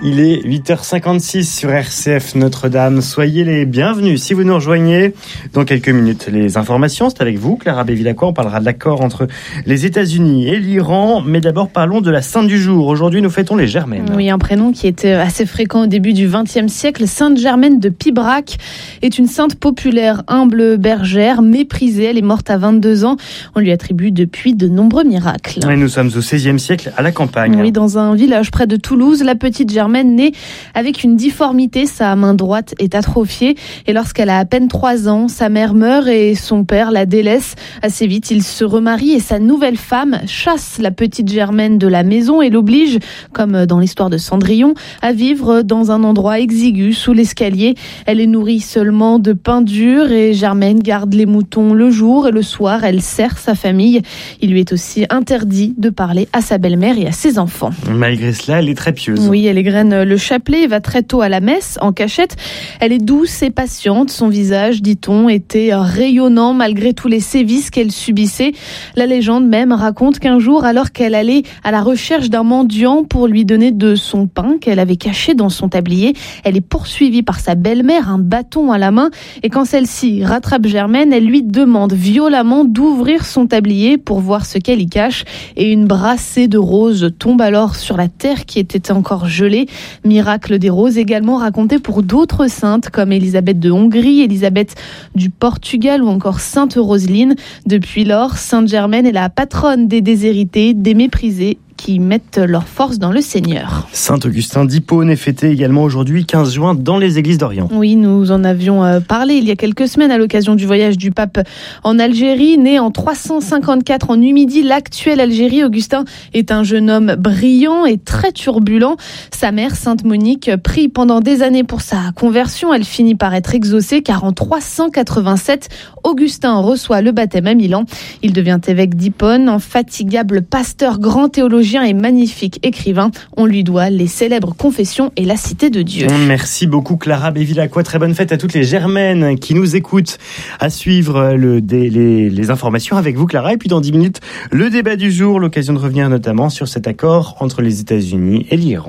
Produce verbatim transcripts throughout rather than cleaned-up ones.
Il est huit heures cinquante-six sur R C F Notre-Dame. Soyez les bienvenus si vous nous rejoignez. Dans quelques minutes, les informations, c'est avec vous, Clara Bevilacqua. On parlera de l'accord entre les États-Unis et l'Iran. Mais d'abord, parlons de la sainte du jour. Aujourd'hui, nous fêtons les Germaines. Oui, un prénom qui était assez fréquent au début du vingtième siècle. Sainte Germaine de Pibrac est une sainte populaire, humble bergère, méprisée. Elle est morte à vingt-deux ans. On lui attribue depuis de nombreux miracles. Et nous sommes au seizième siècle, à la campagne. Oui, dans un village près de Toulouse, la petite Germaine naît avec une difformité. Sa main droite est atrophiée. Et lorsqu'elle a à peine trois ans, sa mère meurt et son père la délaisse. Assez vite, il se remarie et sa nouvelle femme chasse la petite Germaine de la maison et l'oblige, comme dans l'histoire de Cendrillon, à vivre dans un endroit exigu sous l'escalier. Elle est nourrie seulement de pain dur et Germaine garde les moutons le jour et le soir, elle sert sa famille. Il lui est aussi interdit de parler à sa belle-mère et à ses enfants. Malgré cela, elle est très pieuse. Oui, elle égrène le chapelet et va très tôt à la messe, en cachette. Elle est douce et patiente. Son visage, dit-on, était rayonnant malgré tous les sévices qu'elle subissait. La légende même raconte qu'un jour, alors qu'elle allait à la recherche d'un mendiant pour lui donner de son pain qu'elle avait caché dans son tablier, elle est poursuivie par sa belle-mère, un bâton à la main. Et quand celle-ci rattrape Germaine, elle lui demande violemment d'ouvrir son tablier pour voir ce qu'elle y cache. Et une brassée de roses tombe alors sur la terre qui était encore gelée. Miracle des roses également raconté pour d'autres saintes comme Élisabeth de Hongrie, Élisabeth du Portugal ou encore Sainte Roseline. Depuis lors, Sainte Germaine est la patronne des déshérités, des méprisés qui mettent leur force dans le Seigneur. Saint-Augustin d'Hippone est fêté également aujourd'hui, quinze juin, dans les églises d'Orient. Oui, nous en avions parlé il y a quelques semaines à l'occasion du voyage du pape en Algérie. Né en trois cent cinquante-quatre en Numidie, l'actuelle Algérie, Augustin est un jeune homme brillant et très turbulent. Sa mère, Sainte Monique, prie pendant des années pour sa conversion. Elle finit par être exaucée car en trois cent quatre-vingt-sept, Augustin reçoit le baptême à Milan. Il devient évêque d'Hippone, infatigable pasteur, grand théologien et magnifique écrivain. On lui doit les célèbres Confessions et la Cité de Dieu. Merci beaucoup Clara Bevilacqua. Très bonne fête à toutes les Germaines qui nous écoutent. À suivre le, les, les informations avec vous Clara. Et puis dans dix minutes, le débat du jour. L'occasion de revenir notamment sur cet accord entre les États-Unis et l'Iran.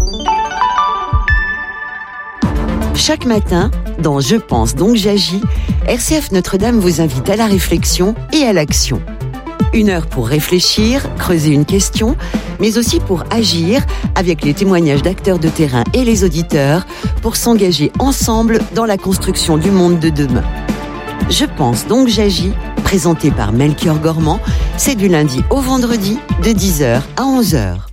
Chaque matin, dans Je pense donc j'agis, R C F Notre-Dame vous invite à la réflexion et à l'action. Une heure pour réfléchir, creuser une question, mais aussi pour agir avec les témoignages d'acteurs de terrain et les auditeurs pour s'engager ensemble dans la construction du monde de demain. Je pense donc j'agis, présenté par Melchior Gormand, c'est du lundi au vendredi de dix heures à onze heures.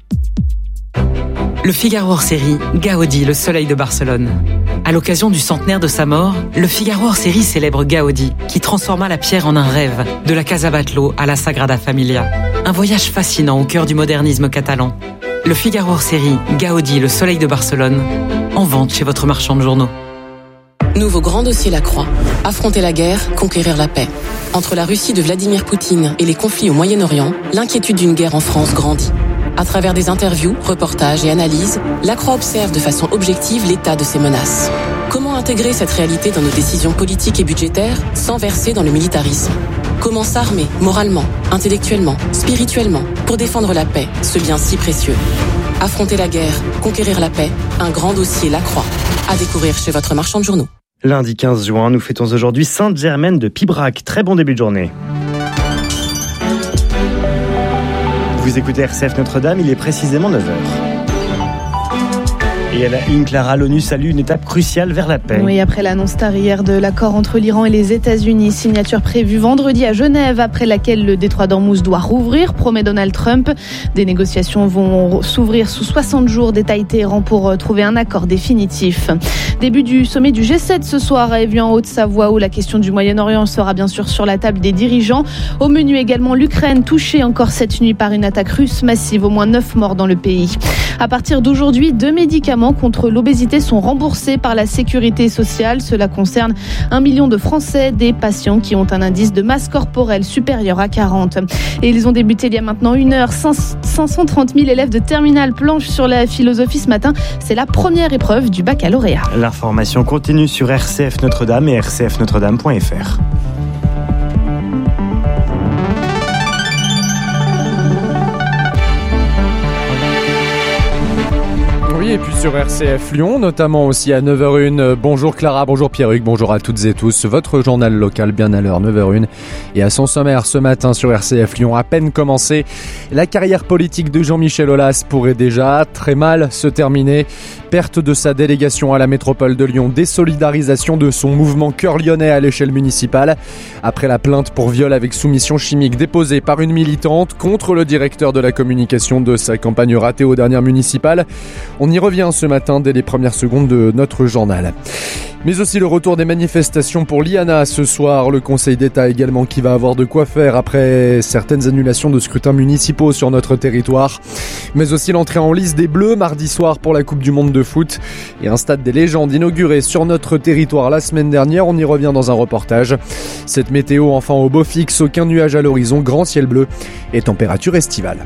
Le Figaro hors série, Gaudi, le soleil de Barcelone. À l'occasion du centenaire de sa mort, le Figaro hors série célèbre Gaudi, qui transforma la pierre en un rêve, de la Casa Batlló à la Sagrada Familia. Un voyage fascinant au cœur du modernisme catalan. Le Figaro hors série, Gaudi, le soleil de Barcelone, en vente chez votre marchand de journaux. Nouveau grand dossier Lacroix. Affronter la guerre, conquérir la paix. Entre la Russie de Vladimir Poutine et les conflits au Moyen-Orient, l'inquiétude d'une guerre en France grandit. À travers des interviews, reportages et analyses, Lacroix observe de façon objective l'état de ces menaces. Comment intégrer cette réalité dans nos décisions politiques et budgétaires sans verser dans le militarisme ? Comment s'armer moralement, intellectuellement, spirituellement pour défendre la paix, ce bien si précieux ? Affronter la guerre, conquérir la paix, un grand dossier Lacroix. À découvrir chez votre marchand de journaux. Lundi quinze juin, nous fêtons aujourd'hui Sainte Germaine de Pibrac. Très bon début de journée. Vous écoutez R C F Notre-Dame, il est précisément neuf heures. Et à la une, Clara, l'ONU salue une étape cruciale vers la paix. Oui, après l'annonce tard hier de l'accord entre l'Iran et les États-Unis, signature prévue vendredi à Genève, après laquelle le détroit d'Ormuz doit rouvrir, promet Donald Trump. Des négociations vont s'ouvrir sous soixante jours, détaille Téhéran pour trouver un accord définitif. Début du sommet du G sept ce soir à Évian en Haute-Savoie, où la question du Moyen-Orient sera bien sûr sur la table des dirigeants. Au menu également l'Ukraine, touchée encore cette nuit par une attaque russe massive, au moins neuf morts dans le pays. À partir d'aujourd'hui, deux médicaments contre l'obésité sont remboursés par la sécurité sociale. Cela concerne un million de Français, des patients qui ont un indice de masse corporelle supérieur à quarante. Et ils ont débuté il y a maintenant une heure. cinq cent trente mille élèves de terminale planchent sur la philosophie ce matin. C'est la première épreuve du baccalauréat. L'information continue sur R C F Notre-Dame et r c f notre dame point f r. Oui, et puis sur R C F Lyon, notamment aussi à neuf heures une. Bonjour Clara, bonjour Pierruc, bonjour à toutes et tous. Votre journal local bien à l'heure, neuf heures une. Et à son sommaire ce matin sur R C F Lyon, à peine commencé, la carrière politique de Jean-Michel Aulas pourrait déjà très mal se terminer. Perte de sa délégation à la métropole de Lyon, désolidarisation de son mouvement Cœur Lyonnais à l'échelle municipale. Après la plainte pour viol avec soumission chimique déposée par une militante contre le directeur de la communication de sa campagne ratée aux dernières municipales. On y revient ce matin dès les premières secondes de notre journal. Mais aussi le retour des manifestations pour l'I A N A ce soir. Le Conseil d'État également qui va avoir de quoi faire après certaines annulations de scrutins municipaux sur notre territoire. Mais aussi l'entrée en lice des Bleus mardi soir pour la Coupe du Monde de foot. Et un stade des légendes inauguré sur notre territoire la semaine dernière. On y revient dans un reportage. Cette météo enfin au beau fixe, aucun nuage à l'horizon, grand ciel bleu et température estivale.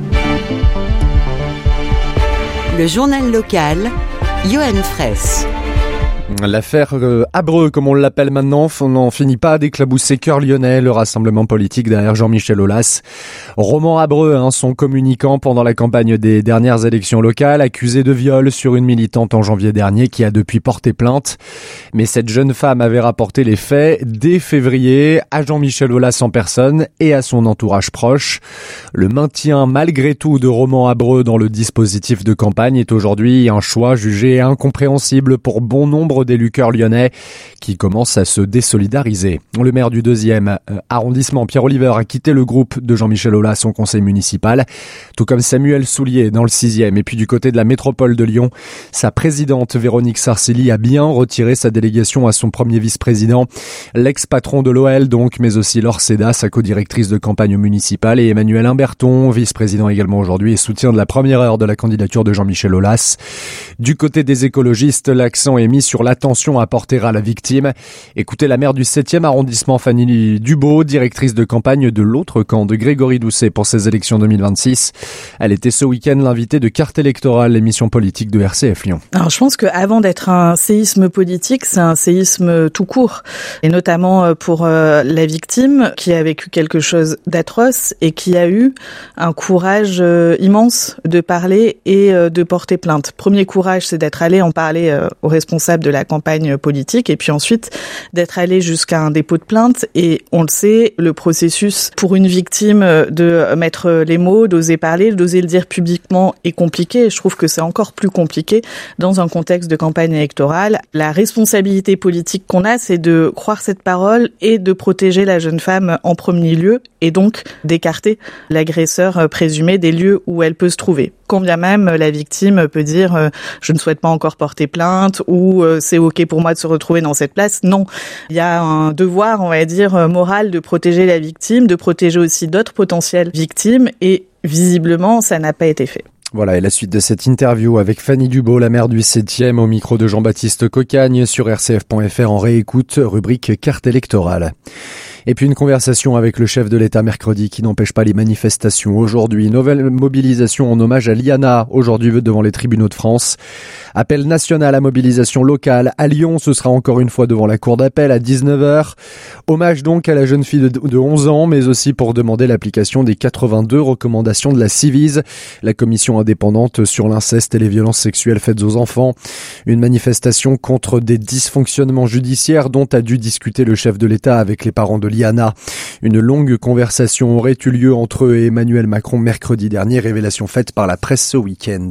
Le journal local, Johan Fraisse. L'affaire euh, Abreu, comme on l'appelle maintenant, n'en finit pas d'éclabousser Cœur Lyonnais, le rassemblement politique derrière Jean-Michel Aulas. Roman Abreu, hein, son communicant pendant la campagne des dernières élections locales, accusé de viol sur une militante en janvier dernier qui a depuis porté plainte. Mais cette jeune femme avait rapporté les faits dès février à Jean-Michel Aulas en personne et à son entourage proche. Le maintien malgré tout de Roman Abreu dans le dispositif de campagne est aujourd'hui un choix jugé incompréhensible pour bon nombre d'élus Cœur Lyonnais qui commencent à se désolidariser. Le maire du deuxième arrondissement, Pierre Oliver, a quitté le groupe de Jean-Michel Aulas, son conseil municipal, tout comme Samuel Soulier dans le sixième. Et puis du côté de la métropole de Lyon, sa présidente Véronique Sarcilly a bien retiré sa délégation à son premier vice-président, l'ex-patron de l'O L donc, mais aussi Laure Seda, sa co-directrice de campagne municipale, et Emmanuel Imberton, vice-président également aujourd'hui et soutien de la première heure de la candidature de Jean-Michel Aulas. Du côté des écologistes, l'accent est mis sur l'attention à porter à la victime. Écoutez la maire du septième arrondissement, Fanny Dubo, directrice de campagne de l'autre camp de Grégory Doucet pour ces élections deux mille vingt-six. Elle était ce week-end l'invitée de Carte électorale, l'émission politique de R C F Lyon. Alors je pense qu'avant d'être un séisme politique, c'est un séisme tout court. Et notamment pour la victime qui a vécu quelque chose d'atroce et qui a eu un courage immense de parler et de porter plainte. Premier courage, c'est d'être allé en parler aux responsables de la campagne politique et puis ensuite d'être allé jusqu'à un dépôt de plainte. Et on le sait, le processus pour une victime de mettre les mots, d'oser parler, d'oser le dire publiquement est compliqué. Je trouve que c'est encore plus compliqué dans un contexte de campagne électorale. La responsabilité politique qu'on a, c'est de croire cette parole et de protéger la jeune femme en premier lieu et donc d'écarter l'agresseur présumé des lieux où elle peut se trouver. Quand bien même la victime peut dire euh, « je ne souhaite pas encore porter plainte » ou euh, « c'est ok pour moi de se retrouver dans cette place ». Non, il y a un devoir, on va dire, moral de protéger la victime, de protéger aussi d'autres potentielles victimes et visiblement, ça n'a pas été fait. Voilà, et la suite de cette interview avec Fanny Dubo, la maire du septième, au micro de Jean-Baptiste Cocagne sur R C F point F R en réécoute, rubrique carte électorale. Et puis une conversation avec le chef de l'État mercredi qui n'empêche pas les manifestations. Aujourd'hui, nouvelle mobilisation en hommage à l'I A N A, aujourd'hui devant les tribunaux de France. Appel national à mobilisation locale. À Lyon, ce sera encore une fois devant la cour d'appel à dix-neuf heures. Hommage donc à la jeune fille de onze ans, mais aussi pour demander l'application des quatre-vingt-deux recommandations de la Civise, la commission indépendante sur l'inceste et les violences sexuelles faites aux enfants. Une manifestation contre des dysfonctionnements judiciaires dont a dû discuter le chef de l'État avec les parents de l'I A N A. Une longue conversation aurait eu lieu entre eux et Emmanuel Macron mercredi dernier, révélation faite par la presse ce week-end.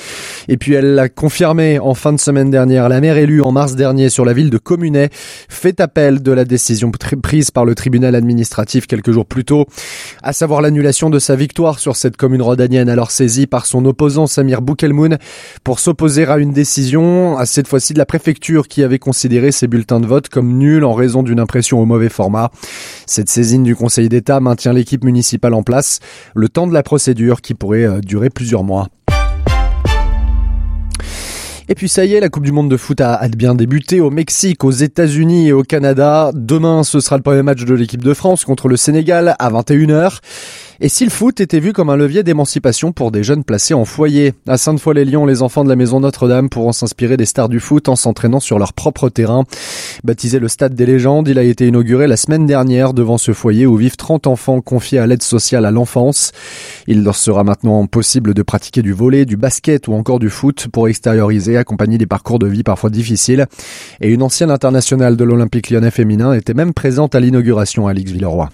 Et puis elle l'a confirmé en fin de semaine dernière. La maire élue en mars dernier sur la ville de Communay fait appel de la décision prise par le tribunal administratif quelques jours plus tôt, à savoir l'annulation de sa victoire sur cette commune rhodanienne alors saisie par son opposant Samir Boukelmoun pour s'opposer à une décision, à cette fois-ci de la préfecture qui avait considéré ses bulletins de vote comme nuls en raison d'une impression au mauvais format. Cette saisine du Conseil d'État maintient l'équipe municipale en place le temps de la procédure qui pourrait durer plusieurs mois. Et puis ça y est, la Coupe du Monde de foot a, a bien débuté au Mexique, aux États-Unis et au Canada. Demain, ce sera le premier match de l'équipe de France contre le Sénégal à vingt et une heures. Et si le foot était vu comme un levier d'émancipation pour des jeunes placés en foyer? À Sainte-Foy-les-Lyons, les enfants de la Maison Notre-Dame pourront s'inspirer des stars du foot en s'entraînant sur leur propre terrain. Baptisé le Stade des légendes, il a été inauguré la semaine dernière devant ce foyer où vivent trente enfants confiés à l'aide sociale à l'enfance. Il leur sera maintenant possible de pratiquer du volley, du basket ou encore du foot pour extérioriser, accompagner des parcours de vie parfois difficiles. Et une ancienne internationale de l'Olympique lyonnais féminin était même présente à l'inauguration à Alix-Villeroy.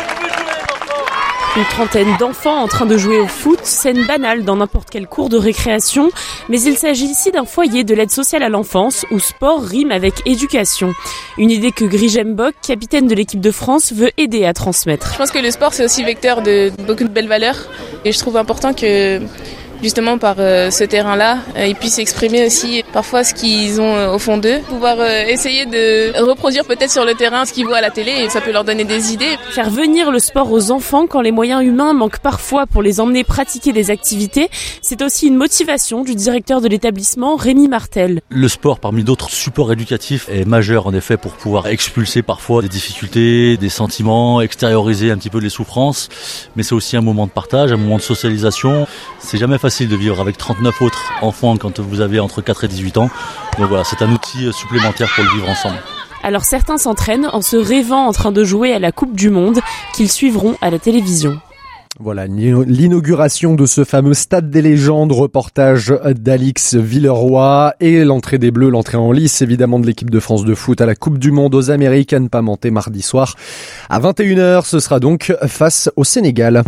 Une trentaine d'enfants en train de jouer au foot, scène banale dans n'importe quelle cour de récréation, mais il s'agit ici d'un foyer de l'aide sociale à l'enfance où sport rime avec éducation. Une idée que Grigem Bock, capitaine de l'équipe de France, veut aider à transmettre. Je pense que le sport c'est aussi vecteur de beaucoup de belles valeurs et je trouve important que justement par euh, ce terrain-là, euh, ils puissent exprimer aussi parfois ce qu'ils ont euh, au fond d'eux, pouvoir euh, essayer de reproduire peut-être sur le terrain ce qu'ils voient à la télé et ça peut leur donner des idées. Faire venir le sport aux enfants quand les moyens humains manquent parfois pour les emmener pratiquer des activités, c'est aussi une motivation du directeur de l'établissement, Rémi Martel. Le sport, parmi d'autres supports éducatifs, est majeur en effet pour pouvoir expulser parfois des difficultés, des sentiments, extérioriser un petit peu les souffrances, mais c'est aussi un moment de partage, un moment de socialisation. C'est jamais facile de vivre avec trente-neuf autres enfants quand vous avez entre quatre et dix-huit ans. Donc voilà, c'est un outil supplémentaire pour le vivre ensemble. Alors certains s'entraînent en se rêvant en train de jouer à la Coupe du Monde qu'ils suivront à la télévision. Voilà, l'inauguration de ce fameux Stade des légendes, reportage d'Alix-Villeroy et l'entrée des Bleus, l'entrée en lice évidemment de l'équipe de France de foot à la Coupe du Monde aux Amériques, à ne pas manquer mardi soir à vingt et une heures. Ce sera donc face au Sénégal.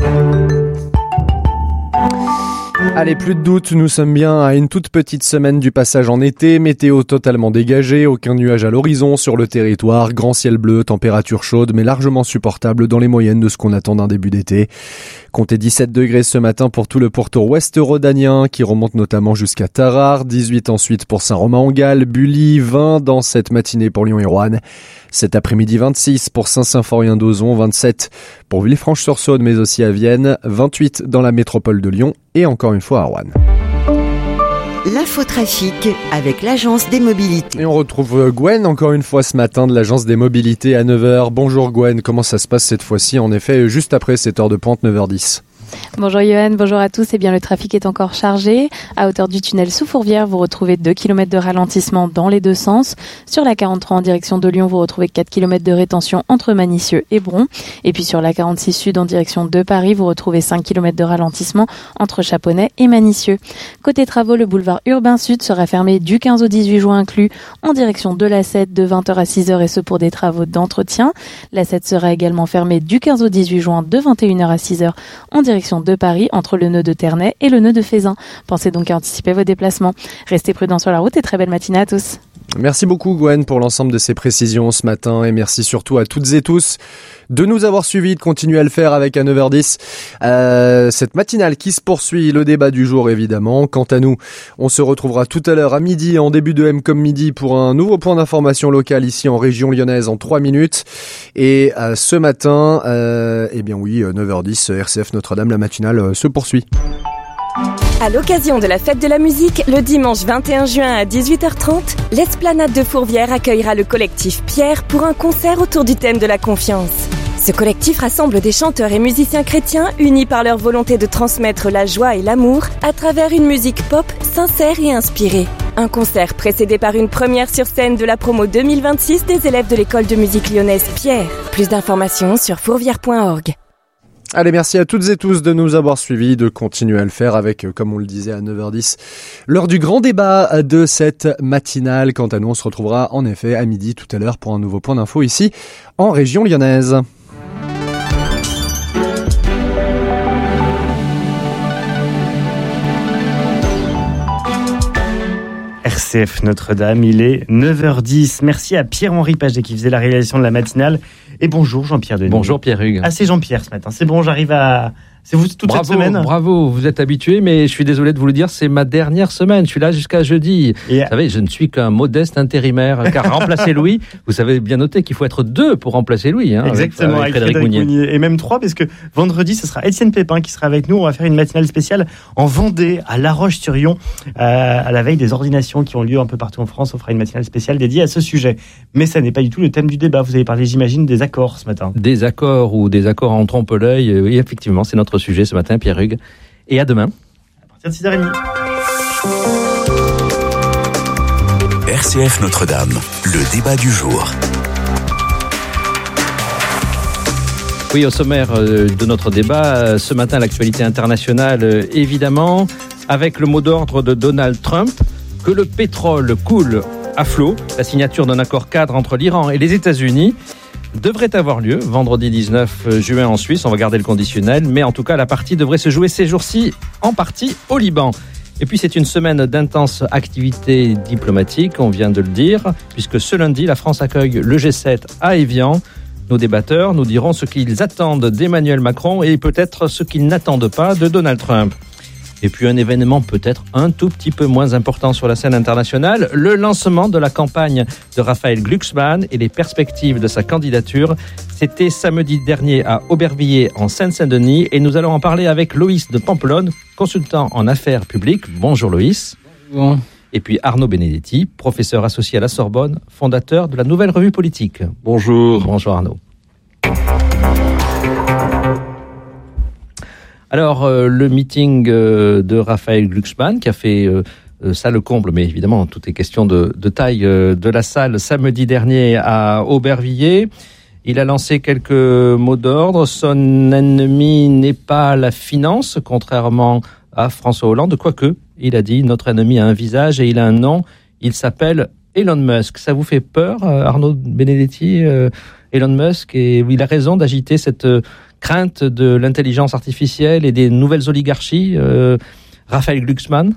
Allez, plus de doute, nous sommes bien à une toute petite semaine du passage en été, météo totalement dégagée, aucun nuage à l'horizon sur le territoire, grand ciel bleu, température chaude mais largement supportable dans les moyennes de ce qu'on attend d'un début d'été. Comptez dix-sept degrés ce matin pour tout le pourtour ouest rhodanien qui remonte notamment jusqu'à Tarare, dix-huit ensuite pour Saint-Romain-en-Galles, Bully, vingt dans cette matinée pour Lyon et Roanne. Cet après-midi, vingt-six pour Saint-Symphorien-d'Ozon, vingt-sept pour Villefranche-sur-Saône mais aussi à Vienne, vingt-huit dans la métropole de Lyon et encore une fois à Roanne. L'infotrafic avec l'Agence des Mobilités. Et on retrouve Gwen encore une fois ce matin de l'Agence des Mobilités à neuf heures. Bonjour Gwen, comment ça se passe cette fois-ci? En effet, juste après cette heure de pointe, neuf heures dix. Bonjour Yoann, bonjour à tous. Eh bien, le trafic est encore chargé. À hauteur du tunnel sous Fourvière, vous retrouvez deux kilomètres de ralentissement dans les deux sens. Sur la quarante-trois en direction de Lyon, vous retrouvez quatre kilomètres de rétention entre Manicieux et Bron. Et puis sur la quarante-six sud en direction de Paris, vous retrouvez cinq kilomètres de ralentissement entre Chaponnet et Manicieux. Côté travaux, le boulevard Urbain Sud sera fermé du quinze au dix-huit juin inclus en direction de l'A sept de vingt heures à six heures et ce pour des travaux d'entretien. L'A sept sera également fermé du quinze au dix-huit juin de vingt et une heures à six heures en direction de Paris entre le nœud de Ternay et le nœud de Fézin. Pensez donc à anticiper vos déplacements. Restez prudents sur la route et très belle matinée à tous. Merci beaucoup Gwen pour l'ensemble de ces précisions ce matin et merci surtout à toutes et tous de nous avoir suivis, de continuer à le faire avec à neuf heures dix. Euh, cette matinale qui se poursuit, le débat du jour évidemment. Quant à nous, on se retrouvera tout à l'heure à midi, en début de M comme midi, pour un nouveau point d'information locale ici en région lyonnaise en trois minutes. Et euh, ce matin, euh, eh bien oui, neuf heures dix, R C F Notre-Dame, la matinale euh, se poursuit. À l'occasion de la fête de la musique, le dimanche vingt et un juin à dix-huit heures trente, l'Esplanade de Fourvière accueillera le collectif Pierre pour un concert autour du thème de la confiance. Ce collectif rassemble des chanteurs et musiciens chrétiens unis par leur volonté de transmettre la joie et l'amour à travers une musique pop sincère et inspirée. Un concert précédé par une première sur scène de la promo deux mille vingt-six des élèves de l'école de musique lyonnaise Pierre. Plus d'informations sur fourvière point org. Allez, merci à toutes et tous de nous avoir suivis, de continuer à le faire avec, comme on le disait à neuf heures dix, l'heure du grand débat de cette matinale. Quant à nous, on se retrouvera en effet à midi tout à l'heure pour un nouveau point d'info ici en région lyonnaise. R C F Notre-Dame, il est neuf heures dix. Merci à Pierre-Henri Paget qui faisait la réalisation de la matinale. Et bonjour Jean-Pierre Denis. Bonjour Pierre Hugues. Ah, c'est Jean-Pierre ce matin. C'est bon, j'arrive à, C'est vous toute bravo, cette semaine. Bravo, vous êtes habitués, mais je suis désolé de vous le dire, c'est ma dernière semaine. Je suis là jusqu'à jeudi. Et vous savez, je ne suis qu'un modeste intérimaire, car remplacer Louis, vous savez bien noter qu'il faut être deux pour remplacer Louis. Hein, Exactement, avec, avec Frédéric, Frédéric Mounier. Mounier. Et même trois, parce que vendredi, ce sera Étienne Pépin qui sera avec nous. On va faire une matinale spéciale en Vendée, à La Roche-sur-Yon, euh, à la veille des ordinations qui ont lieu un peu partout en France. On fera une matinale spéciale dédiée à ce sujet. Mais ça n'est pas du tout le thème du débat. Vous avez parlé, j'imagine, des accords ce matin. Des accords ou des accords en trompe-l'œil. Oui, effectivement, c'est notre sujet ce matin, Pierre Hugues. Et à demain. À partir de six heures trente. R C F Notre-Dame, le débat du jour. Oui, au sommaire de notre débat, ce matin, l'actualité internationale, évidemment, avec le mot d'ordre de Donald Trump, que le pétrole coule à flot. La signature d'un accord cadre entre l'Iran et les États-Unis devrait avoir lieu vendredi dix-neuf juin en Suisse. On va garder le conditionnel, mais en tout cas, la partie devrait se jouer ces jours-ci, en partie au Liban. Et puis, c'est une semaine d'intenses activités diplomatiques, on vient de le dire, puisque ce lundi, la France accueille le G sept à Évian. Nos débatteurs nous diront ce qu'ils attendent d'Emmanuel Macron et peut-être ce qu'ils n'attendent pas de Donald Trump. Et puis un événement peut-être un tout petit peu moins important sur la scène internationale, le lancement de la campagne de Raphaël Glucksmann et les perspectives de sa candidature. C'était samedi dernier à Aubervilliers en Seine-Saint-Denis et nous allons en parler avec Loïs de Pampelonne, consultant en affaires publiques. Bonjour Loïs. Bonjour. Et puis Arnaud Benedetti, professeur associé à la Sorbonne, fondateur de la Nouvelle Revue Politique. Bonjour. Bonjour Arnaud. Alors, euh, le meeting euh, de Raphaël Glucksmann, qui a fait euh, euh, ça le comble, mais évidemment, tout est question de, de taille euh, de la salle, samedi dernier à Aubervilliers. Il a lancé quelques mots d'ordre. Son ennemi n'est pas la finance, contrairement à François Hollande. Quoique, il a dit, notre ennemi a un visage et il a un nom. Il s'appelle Elon Musk. Ça vous fait peur, Arnaud Benedetti, euh, Elon Musk, et il a raison d'agiter cette euh, crainte de l'intelligence artificielle et des nouvelles oligarchies, euh, Raphaël Glucksmann?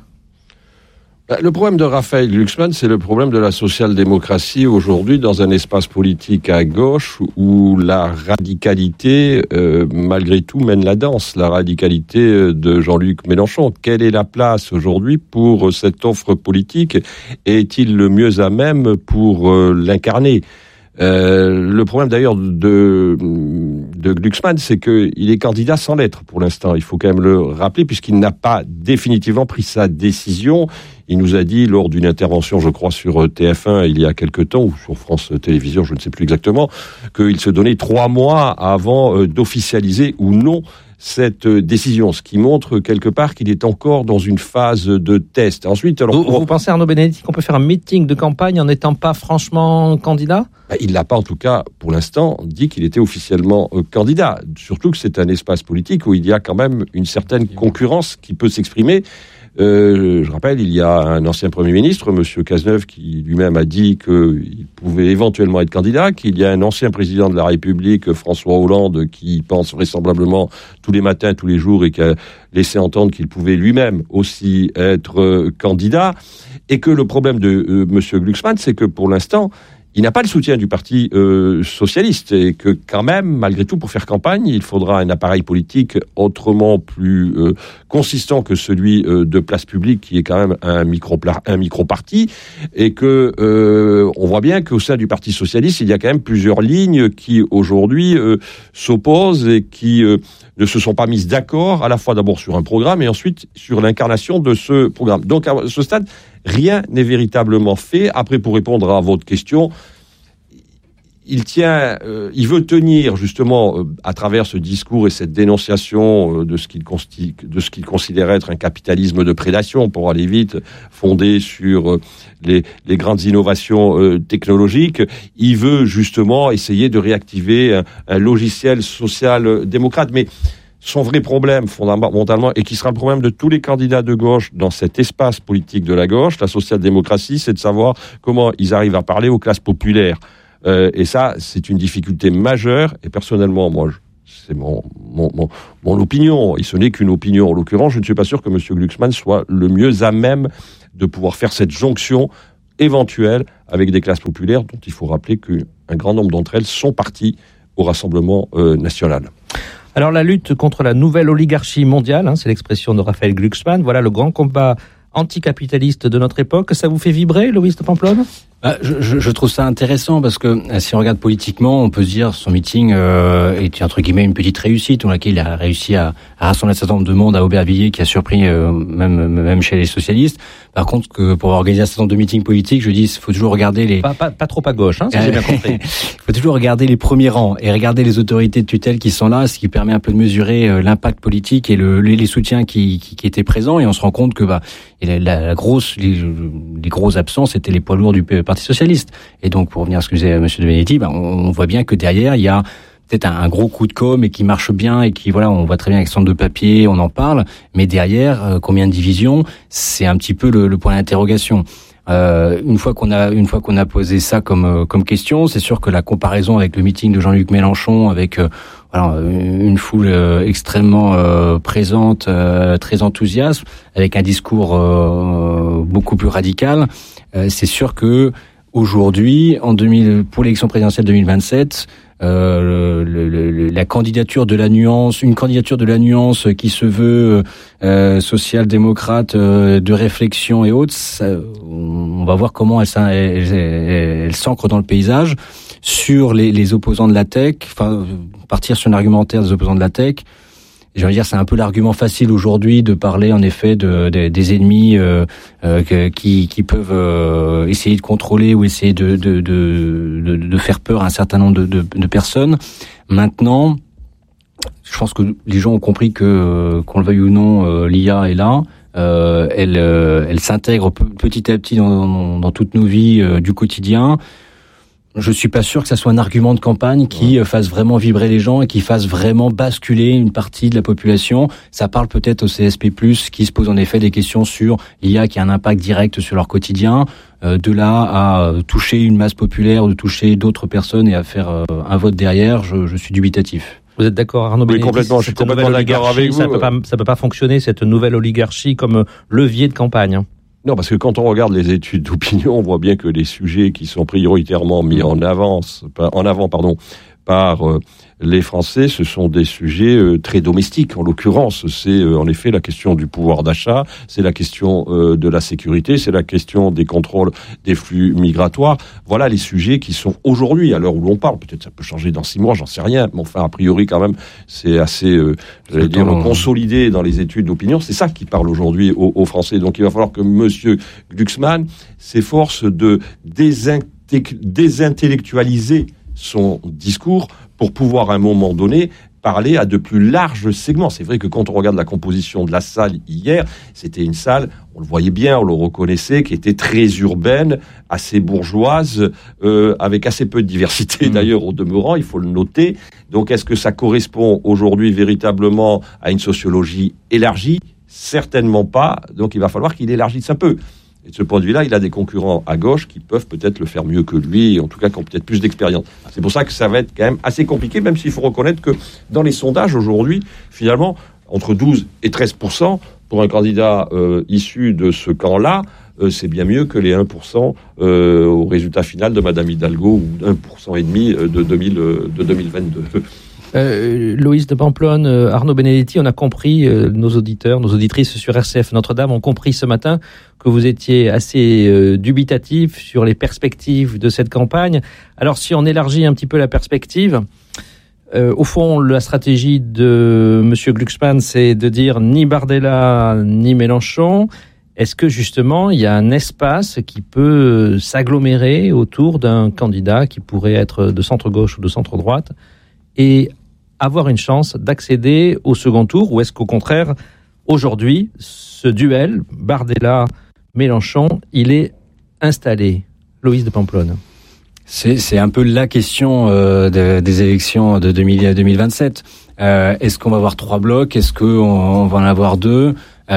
Le problème de Raphaël Glucksmann, c'est le problème de la social-démocratie aujourd'hui dans un espace politique à gauche où la radicalité, euh, malgré tout, mène la danse. La radicalité de Jean-Luc Mélenchon. Quelle est la place aujourd'hui pour cette offre politique? Est-il le mieux à même pour euh, l'incarner? Euh, le problème d'ailleurs de, de Glucksmann, c'est qu'il est candidat sans lettres pour l'instant. Il faut quand même le rappeler, puisqu'il n'a pas définitivement pris sa décision. Il nous a dit lors d'une intervention, je crois, sur T F un il y a quelque temps, ou sur France Télévisions, je ne sais plus exactement, qu'il se donnait trois mois avant d'officialiser ou non cette décision, ce qui montre quelque part qu'il est encore dans une phase de test. Ensuite, alors, vous, pour... vous pensez, Arnaud Benedetti, qu'on peut faire un meeting de campagne en n'étant pas franchement candidat? Il n'a pas, en tout cas, pour l'instant, dit qu'il était officiellement euh, candidat. Surtout que c'est un espace politique où il y a quand même une certaine concurrence qui peut s'exprimer. Euh, je rappelle, il y a un ancien Premier ministre, M. Cazeneuve, qui lui-même a dit qu'il pouvait éventuellement être candidat, qu'il y a un ancien président de la République, François Hollande, qui pense vraisemblablement tous les matins, tous les jours, et qui a laissé entendre qu'il pouvait lui-même aussi être euh, candidat, et que le problème de euh, M. Glucksmann, c'est que pour l'instant, il n'a pas le soutien du Parti euh, socialiste, et que quand même, malgré tout, pour faire campagne, il faudra un appareil politique autrement plus euh, consistant que celui euh, de Place Publique, qui est quand même un micro un micro-parti, et que euh, on voit bien qu'au sein du Parti socialiste, il y a quand même plusieurs lignes qui aujourd'hui euh, s'opposent et qui euh, ne se sont pas mises d'accord, à la fois d'abord sur un programme et ensuite sur l'incarnation de ce programme. Donc à ce stade, rien n'est véritablement fait. Après, pour répondre à votre question, il tient, euh, il veut tenir justement euh, à travers ce discours et cette dénonciation euh, de ce qu'il consti- de ce qu'il considère être un capitalisme de prédation, pour aller vite, fondé sur euh, les, les grandes innovations euh, technologiques. Il veut justement essayer de réactiver un, un logiciel social-démocrate, mais son vrai problème, fondamentalement, et qui sera le problème de tous les candidats de gauche dans cet espace politique de la gauche, la social-démocratie, c'est de savoir comment ils arrivent à parler aux classes populaires. Euh, et ça, c'est une difficulté majeure. Et personnellement, moi, je, c'est mon, mon, mon, mon opinion, et ce n'est qu'une opinion. En l'occurrence, je ne suis pas sûr que M. Glucksmann soit le mieux à même de pouvoir faire cette jonction éventuelle avec des classes populaires, dont il faut rappeler qu'un grand nombre d'entre elles sont parties au Rassemblement euh, national. Alors la lutte contre la nouvelle oligarchie mondiale, hein, c'est l'expression de Raphaël Glucksmann, voilà le grand combat anticapitaliste de notre époque. Ça vous fait vibrer, Loïs de Pamplonne ? Bah, je, je, je trouve ça intéressant parce que si on regarde politiquement, on peut se dire son meeting euh, est entre guillemets une petite réussite, dans laquelle il a réussi à, à rassembler un certain nombre de monde à Aubervilliers, qui a surpris euh, même même chez les socialistes. Par contre, que pour organiser un certain nombre de meetings politiques, je dis, il faut toujours regarder les pas, pas, pas trop à gauche, hein, si j'ai bien compris. Il faut toujours regarder les premiers rangs et regarder les autorités de tutelle qui sont là, ce qui permet un peu de mesurer euh, l'impact politique et le, les, les soutiens qui, qui, qui étaient présents. Et on se rend compte que bah la, la, la grosse les, les gros absents, c'était les poids lourds du Parti socialiste. Et donc, pour revenir à ce que disait M. de Benedetti, bah, on, on voit bien que derrière, il y a peut-être un, un gros coup de com' et qui marche bien et qui, voilà, on voit très bien avec centre de papier, on en parle. Mais derrière, euh, combien de divisions, c'est un petit peu le, le point d'interrogation. Euh, une fois qu'on a, une fois qu'on a posé ça comme, euh, comme question, c'est sûr que la comparaison avec le meeting de Jean-Luc Mélenchon, avec, euh, voilà, une foule euh, extrêmement euh, présente, euh, très enthousiaste, avec un discours euh, beaucoup plus radical, euh, c'est sûr que aujourd'hui, en deux mille, pour l'élection présidentielle deux mille vingt-sept, euh, le, le, la candidature de la nuance, une candidature de la nuance qui se veut euh, social-démocrate, euh, de réflexion et autres, ça, on va voir comment elle, elle, elle, elle s'ancre dans le paysage. Sur les, les opposants de la tech, enfin, partir sur un argumentaire des opposants de la tech, je veux dire, c'est un peu l'argument facile aujourd'hui de parler en effet de, de des ennemis euh, euh, qui, qui peuvent euh, essayer de contrôler ou essayer de, de, de, de, de faire peur à un certain nombre de, de, de personnes. Maintenant, je pense que les gens ont compris que, qu'on le veuille ou non, euh, l'I A est là. Euh, elle, euh, elle s'intègre petit à petit dans, dans, dans toutes nos vies euh, du quotidien. Je suis pas sûr que ça soit un argument de campagne qui ouais. fasse vraiment vibrer les gens et qui fasse vraiment basculer une partie de la population. Ça parle peut-être au C S P plus, qui se pose en effet des questions sur l'I A qui a un impact direct sur leur quotidien. Euh, de là à toucher une masse populaire, de toucher d'autres personnes et à faire euh, un vote derrière, je, je suis dubitatif. Vous êtes d'accord, Arnaud Oui, Benedetti, complètement. Je suis complètement d'accord avec vous. Ça peut pas, ça peut pas fonctionner, cette nouvelle oligarchie, comme levier de campagne. Non, parce que quand on regarde les études d'opinion, on voit bien que les sujets qui sont prioritairement mis en avance, en avant, pardon, par euh, les Français, ce sont des sujets euh, très domestiques. En l'occurrence, c'est euh, en effet la question du pouvoir d'achat, c'est la question euh, de la sécurité, c'est la question des contrôles des flux migratoires. Voilà les sujets qui sont aujourd'hui, à l'heure où l'on parle. Peut-être ça peut changer dans six mois, j'en sais rien. Mais enfin, a priori, quand même, c'est assez, euh, j'allais dire, temps, consolidé dans les études d'opinion. C'est ça qui parle aujourd'hui aux, aux Français. Donc, il va falloir que Monsieur Glucksmann s'efforce de désinte- désintellectualiser son discours pour pouvoir à un moment donné parler à de plus larges segments. C'est vrai que quand on regarde la composition de la salle hier, c'était une salle, on le voyait bien, on le reconnaissait, qui était très urbaine, assez bourgeoise, euh, avec assez peu de diversité mmh. d'ailleurs au demeurant, il faut le noter. Donc est-ce que ça correspond aujourd'hui véritablement à une sociologie élargie ? Certainement pas, donc il va falloir qu'il élargisse un peu. Et de ce point de vue-là, il a des concurrents à gauche qui peuvent peut-être le faire mieux que lui, en tout cas qui ont peut-être plus d'expérience. C'est pour ça que ça va être quand même assez compliqué, même s'il faut reconnaître que dans les sondages aujourd'hui, finalement, entre douze et treize pour cent pour un candidat euh, issu de ce camp-là, euh, c'est bien mieux que les un pour cent euh, au résultat final de Madame Hidalgo ou un pour cent et demi de, deux mille, de deux mille vingt-deux. Euh, Loïs de Pamplonne, euh, Arnaud Benedetti, on a compris, euh, nos auditeurs, nos auditrices sur R C F Notre-Dame ont compris ce matin que vous étiez assez euh, dubitatif sur les perspectives de cette campagne. Alors si on élargit un petit peu la perspective, euh, au fond la stratégie de Monsieur Glucksmann, c'est de dire ni Bardella ni Mélenchon. Est-ce que justement il y a un espace qui peut s'agglomérer autour d'un candidat qui pourrait être de centre-gauche ou de centre-droite et avoir une chance d'accéder au second tour, ou est-ce qu'au contraire, aujourd'hui, ce duel, Bardella-Mélenchon, il est installé? Loïs de Pamplonne. C'est, c'est un peu la question euh, de, des élections de deux mille, deux mille vingt-sept. Euh, est-ce qu'on va avoir trois blocs? Est-ce qu'on on va en avoir deux?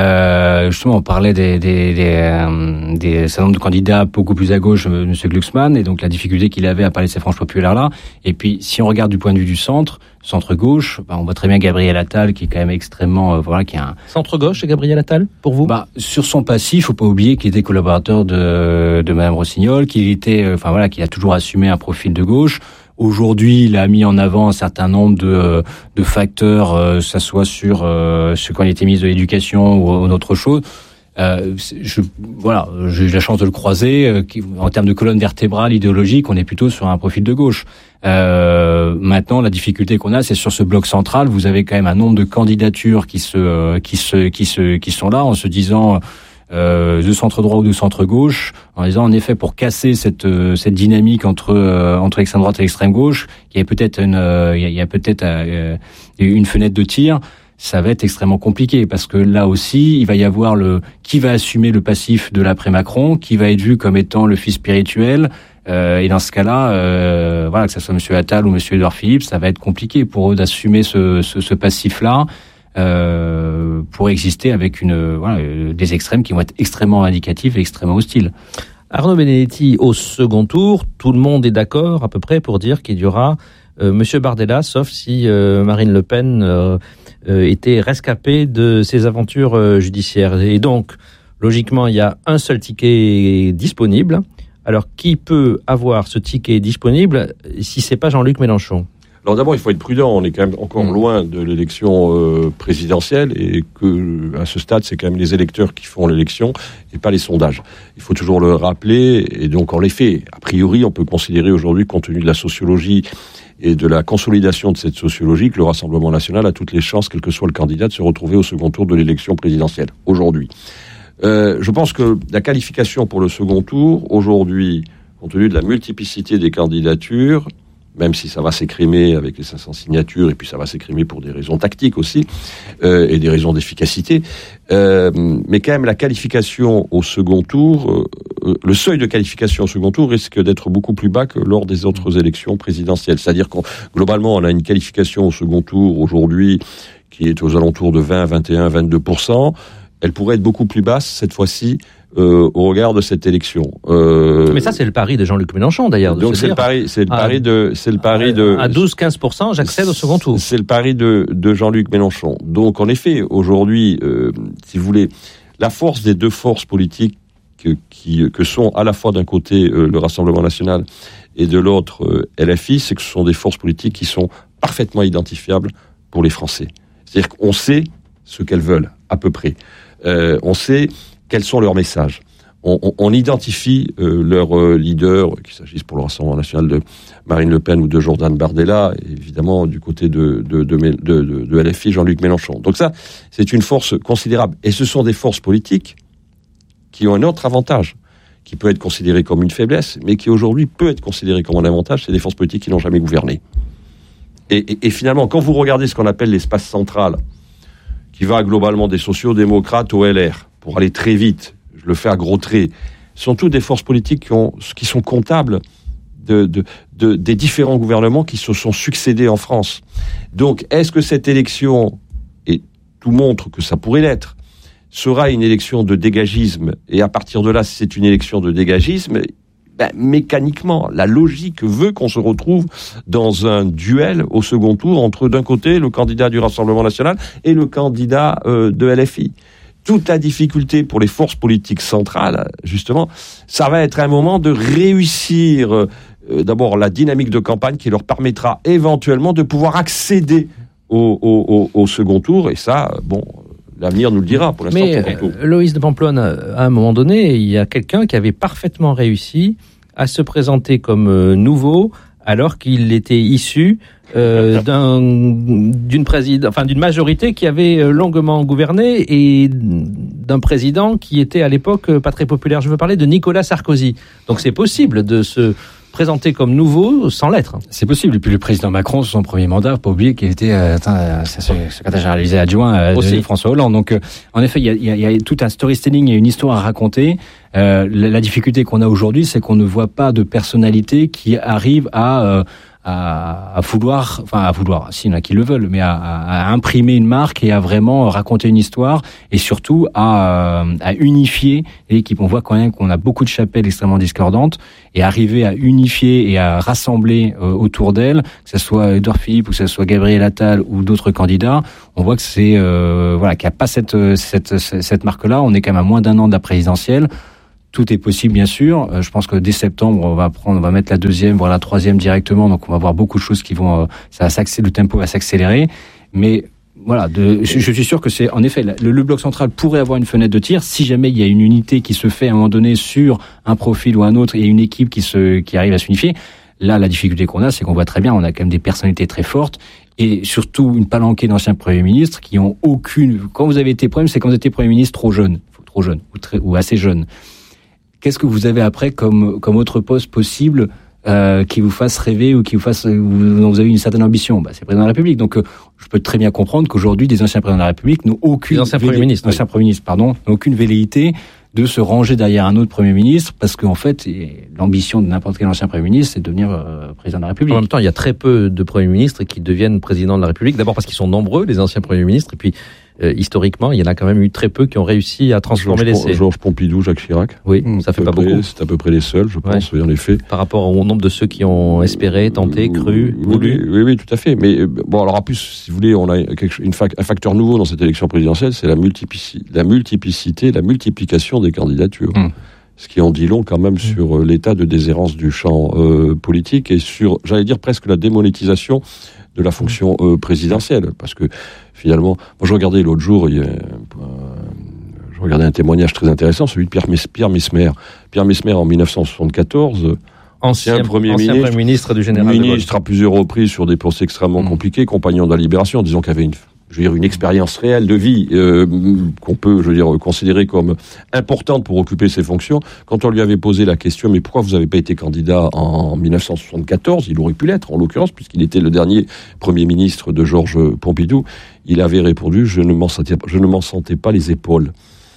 Euh, justement, on parlait des, des, des, euh, des certain nombre de candidats beaucoup plus à gauche, M. Glucksmann, et donc la difficulté qu'il avait à parler de ces franges populaires-là. Et puis, si on regarde du point de vue du centre, centre-gauche, bah, on voit très bien Gabriel Attal, qui est quand même extrêmement, euh, voilà, qui a un... Centre-gauche, Gabriel Attal, pour vous? Bah, sur son passif, faut pas oublier qu'il était collaborateur de, de Madame Rossignol, qu'il était, euh, enfin voilà, qu'il a toujours assumé un profil de gauche. Aujourd'hui, il a mis en avant un certain nombre de, de facteurs, euh, ça soit sur euh, ce quand il était ministre de l'Éducation ou, ou autre chose. Euh, je, voilà, j'ai eu la chance de le croiser. Euh, qui, en termes de colonne vertébrale idéologique, on est plutôt sur un profil de gauche. Euh, maintenant, la difficulté qu'on a, c'est sur ce bloc central. Vous avez quand même un nombre de candidatures qui se, euh, qui se, qui se, qui sont là, en se disant euh, de centre droit ou de centre gauche, en disant en effet pour casser cette, euh, cette dynamique entre euh, entre l'extrême droite et l'extrême gauche, il y a peut-être une, euh, il y a peut-être euh, une fenêtre de tir. Ça va être extrêmement compliqué parce que là aussi, il va y avoir le qui va assumer le passif de l'après-Macron, qui va être vu comme étant le fils spirituel. Euh, et dans ce cas-là, euh, voilà, que ce soit Monsieur Attal ou Monsieur Édouard Philippe, ça va être compliqué pour eux d'assumer ce, ce, ce passif-là euh, pour exister avec une voilà, des extrêmes qui vont être extrêmement vindicatifs et extrêmement hostiles. Arnaud Benedetti, au second tour, tout le monde est d'accord à peu près pour dire qu'il y aura euh, Monsieur Bardella, sauf si euh, Marine Le Pen euh, euh, était rescapée de ses aventures euh, judiciaires. Et donc, logiquement, il y a un seul ticket disponible. Alors, qui peut avoir ce ticket disponible si c'est pas Jean-Luc Mélenchon ? Alors d'abord, il faut être prudent. On est quand même encore mmh. loin de l'élection euh, présidentielle et que à ce stade, c'est quand même les électeurs qui font l'élection et pas les sondages. Il faut toujours le rappeler. Et donc, en effet, a priori, on peut considérer aujourd'hui, compte tenu de la sociologie et de la consolidation de cette sociologie, que le Rassemblement national a toutes les chances, quel que soit le candidat, de se retrouver au second tour de l'élection présidentielle aujourd'hui. Euh, je pense que la qualification pour le second tour, aujourd'hui, compte tenu de la multiplicité des candidatures, même si ça va s'écrimer avec les cinq cents signatures, et puis ça va s'écrimer pour des raisons tactiques aussi, euh, et des raisons d'efficacité, euh, mais quand même la qualification au second tour, euh, le seuil de qualification au second tour risque d'être beaucoup plus bas que lors des autres élections présidentielles. C'est-à-dire qu'on globalement, on a une qualification au second tour aujourd'hui qui est aux alentours de vingt, vingt et un, vingt-deux pour cent. Elle pourrait être beaucoup plus basse cette fois-ci euh, au regard de cette élection. Euh, Mais ça, c'est le pari de Jean-Luc Mélenchon d'ailleurs. Donc c'est le pari, c'est le pari de, c'est le pari de. À douze à quinze pour cent, j'accède au second tour. C'est le pari de, de Jean-Luc Mélenchon. Donc en effet, aujourd'hui, euh, si vous voulez, la force des deux forces politiques que, qui, que sont à la fois d'un côté euh, le Rassemblement national et de l'autre euh, L F I, c'est que ce sont des forces politiques qui sont parfaitement identifiables pour les Français. C'est-à-dire qu'on sait ce qu'elles veulent à peu près. Euh, on sait quels sont leurs messages. On, on, on identifie euh, leurs euh, leaders, qu'il s'agisse pour le Rassemblement national de Marine Le Pen ou de Jordan Bardella, et évidemment du côté de, de, de, de, de, de L F I, Jean-Luc Mélenchon. Donc ça, c'est une force considérable. Et ce sont des forces politiques qui ont un autre avantage, qui peut être considéré comme une faiblesse, mais qui aujourd'hui peut être considéré comme un avantage, c'est des forces politiques qui n'ont jamais gouverné. Et, et, et finalement, quand vous regardez ce qu'on appelle l'espace central, qui va globalement des sociaux-démocrates au L R, pour aller très vite, je le fais à gros traits, sont toutes des forces politiques qui, ont, qui sont comptables de, de, de, des différents gouvernements qui se sont succédés en France. Donc, est-ce que cette élection, et tout montre que ça pourrait l'être, sera une élection de dégagisme, et à partir de là, si c'est une élection de dégagisme, ben, mécaniquement, la logique veut qu'on se retrouve dans un duel au second tour entre, d'un côté, le candidat du Rassemblement national et le candidat euh, de L F I. Toute la difficulté pour les forces politiques centrales, justement, ça va être un moment de réussir euh, d'abord la dynamique de campagne qui leur permettra éventuellement de pouvoir accéder au, au, au, au second tour. Et ça, bon, l'avenir nous le dira. Pour l'instant, mais Loïs de Pamplonne, à un moment donné, il y a quelqu'un qui avait parfaitement réussi à se présenter comme euh, nouveau alors qu'il était issu euh, d'un, d'une, présid... enfin, d'une majorité qui avait longuement gouverné et d'un président qui était à l'époque pas très populaire. Je veux parler de Nicolas Sarkozy. Donc c'est possible de se présenté comme nouveau sans l'être. C'est possible. Et puis le président Macron, sur son premier mandat, pas oublier qu'il était euh, attends, secrétaire général adjoint euh, de François Hollande. Donc, euh, en effet, il y a, y, a, y a tout un storytelling, il y a une histoire à raconter. Euh, la, la difficulté qu'on a aujourd'hui, c'est qu'on ne voit pas de personnalité qui arrive à... Euh, à, à vouloir, enfin à vouloir, s'il y en a qui le veulent, mais à, à, à imprimer une marque et à vraiment raconter une histoire et surtout à, à unifier l'équipe. On voit quand même qu'on a beaucoup de chapelles extrêmement discordantes et arriver à unifier et à rassembler euh, autour d'elle, que ce soit Édouard Philippe ou que ce soit Gabriel Attal ou d'autres candidats, on voit que c'est euh, voilà qu'il n'y a pas cette, cette cette marque-là. On est quand même à moins d'un an de la présidentielle. Tout est possible, bien sûr. Euh, je pense que dès septembre, on va prendre, on va mettre la deuxième, voire la troisième directement. Donc, on va voir beaucoup de choses qui vont, euh, ça va s'accélérer, le tempo va s'accélérer. Mais voilà, de, je, je suis sûr que c'est, en effet, le, le bloc central pourrait avoir une fenêtre de tir si jamais il y a une unité qui se fait à un moment donné sur un profil ou un autre et une équipe qui se, qui arrive à s'unifier. Là, la difficulté qu'on a, c'est qu'on voit très bien, on a quand même des personnalités très fortes et surtout une palanquée d'anciens premiers ministres qui ont aucune. Quand vous avez été premier, c'est quand vous étiez premier ministre trop jeune, trop jeune ou, très, ou assez jeune. Qu'est-ce que vous avez après comme comme autre poste possible euh, qui vous fasse rêver ou qui vous fasse dont vous avez une certaine ambition? Bah, c'est le président de la République. Donc, euh, je peux très bien comprendre qu'aujourd'hui, des anciens présidents de la République n'ont aucune des anciens velléité, premiers ministres, anciens oui. premiers ministres, pardon, n'ont aucune velléité de se ranger derrière un autre premier ministre, parce qu'en fait, l'ambition de n'importe quel ancien premier ministre, c'est de devenir euh, président de la République. En même temps, il y a très peu de premiers ministres qui deviennent président de la République. D'abord parce qu'ils sont nombreux, les anciens premiers ministres, et puis euh, historiquement, il y en a quand même eu très peu qui ont réussi à transformer Georges, l'essai. Georges Pompidou, Jacques Chirac. Oui, mmh, ça fait pas près, beaucoup. C'est à peu près les seuls, je pense, ouais. En effet. Par rapport au nombre de ceux qui ont espéré, tenté, cru, oui, voulu. Oui, oui, oui, tout à fait. Mais bon, alors en plus, si vous voulez, on a quelque, une fac, un facteur nouveau dans cette élection présidentielle, c'est la, multiplici, la multiplicité, la multiplication des candidatures. Mmh. Ce qui en dit long quand même mmh. sur euh, l'état de déshérence du champ euh, politique et sur, j'allais dire, presque la démonétisation de la fonction euh, présidentielle. Parce que finalement, moi je regardais l'autre jour, il y a, euh, je regardais un témoignage très intéressant, celui de Pierre, Pierre Messmer. Pierre Messmer en dix-neuf cent soixante-quatorze, ancien, ancien premier ancien ministre, premier ministre du général ministre à plusieurs reprises sur des procès extrêmement mmh. compliqués, compagnon de la Libération, disons qu'il y avait une, je veux dire, une expérience réelle de vie euh, qu'on peut, je veux dire, considérer comme importante pour occuper ses fonctions. Quand on lui avait posé la question, mais pourquoi vous n'avez pas été candidat en dix-neuf cent soixante-quatorze, il aurait pu l'être, en l'occurrence, puisqu'il était le dernier Premier ministre de Georges Pompidou, il avait répondu, je ne m'en sentais, je ne m'en sentais pas les épaules.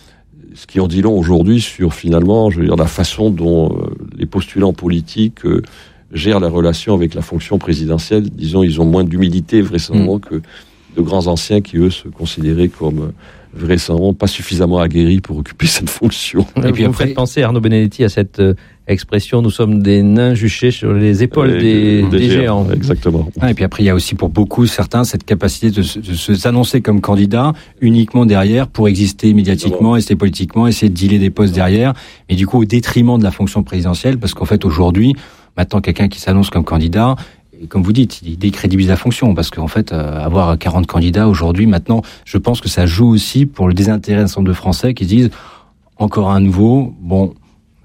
Ce qui en dit long aujourd'hui sur, finalement, je veux dire, la façon dont euh, les postulants politiques euh, gèrent la relation avec la fonction présidentielle. Disons, ils ont moins d'humilité, vraisemblablement, mmh. que de grands anciens qui, eux, se considéraient comme vraisemblablement pas suffisamment aguerris pour occuper cette fonction. Et puis après, faites penser, Arnaud Benedetti, à cette euh, expression, nous sommes des nains juchés sur les épaules euh, des, des, des géants. géants. Exactement. Ah, et puis après, il y a aussi pour beaucoup, certains, cette capacité de, de, de se s'annoncer comme candidat uniquement derrière pour exister médiatiquement, rester politiquement, essayer de dealer des postes derrière, mais du coup au détriment de la fonction présidentielle, parce qu'en fait, aujourd'hui, maintenant, quelqu'un qui s'annonce comme candidat, et comme vous dites, il décrédibilise la fonction, parce qu'en fait, euh, avoir quarante candidats aujourd'hui, maintenant, je pense que ça joue aussi pour le désintérêt d'un certain nombre de Français qui se disent encore un nouveau, bon.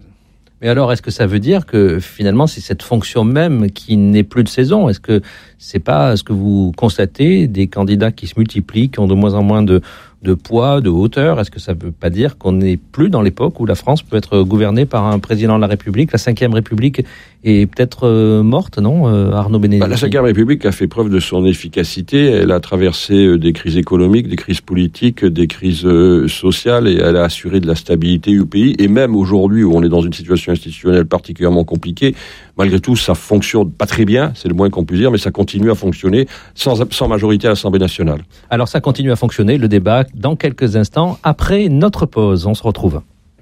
Mais alors, est-ce que ça veut dire que finalement, c'est cette fonction même qui n'est plus de saison? Est-ce que c'est pas ce que vous constatez, des candidats qui se multiplient, qui ont de moins en moins de, de poids, de hauteur? Est-ce que ça veut pas dire qu'on n'est plus dans l'époque où la France peut être gouvernée par un président de la République? La cinquième République est peut-être euh, morte, non, euh, Arnaud Benedetti? Bah, la cinquième République a fait preuve de son efficacité. Elle a traversé des crises économiques, des crises politiques, des crises euh, sociales, et elle a assuré de la stabilité au pays. Et même aujourd'hui, où on est dans une situation institutionnelle particulièrement compliquée, malgré tout, ça fonctionne pas très bien, c'est le moins qu'on puisse dire, mais ça continue à fonctionner sans, sans majorité à l'Assemblée nationale. Alors ça continue à fonctionner, le débat, dans quelques instants, après notre pause. On se retrouve.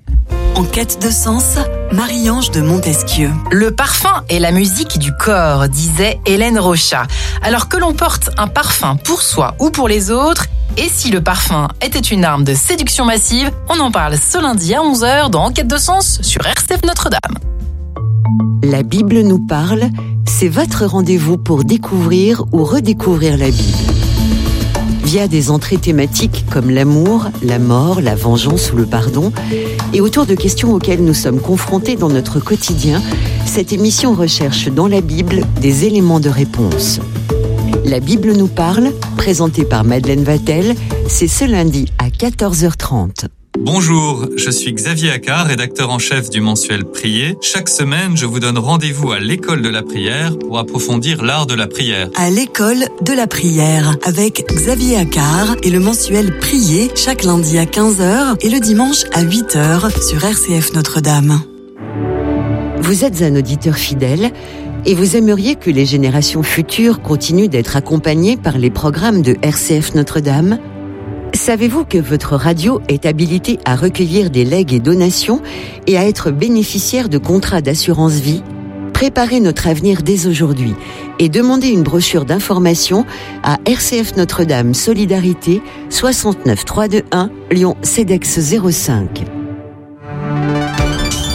En quête de sens, Marie-Ange de Montesquieu. Le parfum est la musique du corps, disait Hélène Rochat. Alors que l'on porte un parfum pour soi ou pour les autres, et si le parfum était une arme de séduction massive, on en parle ce lundi à onze heures dans En quête de sens sur R C F Notre-Dame. La Bible nous parle, c'est votre rendez-vous pour découvrir ou redécouvrir la Bible. Via des entrées thématiques comme l'amour, la mort, la vengeance ou le pardon, et autour de questions auxquelles nous sommes confrontés dans notre quotidien, cette émission recherche dans la Bible des éléments de réponse. La Bible nous parle, présentée par Madeleine Vatel, c'est ce lundi à quatorze heures trente. Bonjour, je suis Xavier Accard, rédacteur en chef du mensuel Prier. Chaque semaine, je vous donne rendez-vous à l'école de la prière pour approfondir l'art de la prière. À l'école de la prière, avec Xavier Accard et le mensuel Prier, chaque lundi à quinze heures et le dimanche à huit heures sur R C F Notre-Dame. Vous êtes un auditeur fidèle et vous aimeriez que les générations futures continuent d'être accompagnées par les programmes de R C F Notre-Dame ? Savez-vous que votre radio est habilitée à recueillir des legs et donations et à être bénéficiaire de contrats d'assurance vie ? Préparez notre avenir dès aujourd'hui et demandez une brochure d'information à R C F Notre-Dame Solidarité soixante-neuf trois cent vingt-et-un Lyon C E D E X zéro cinq.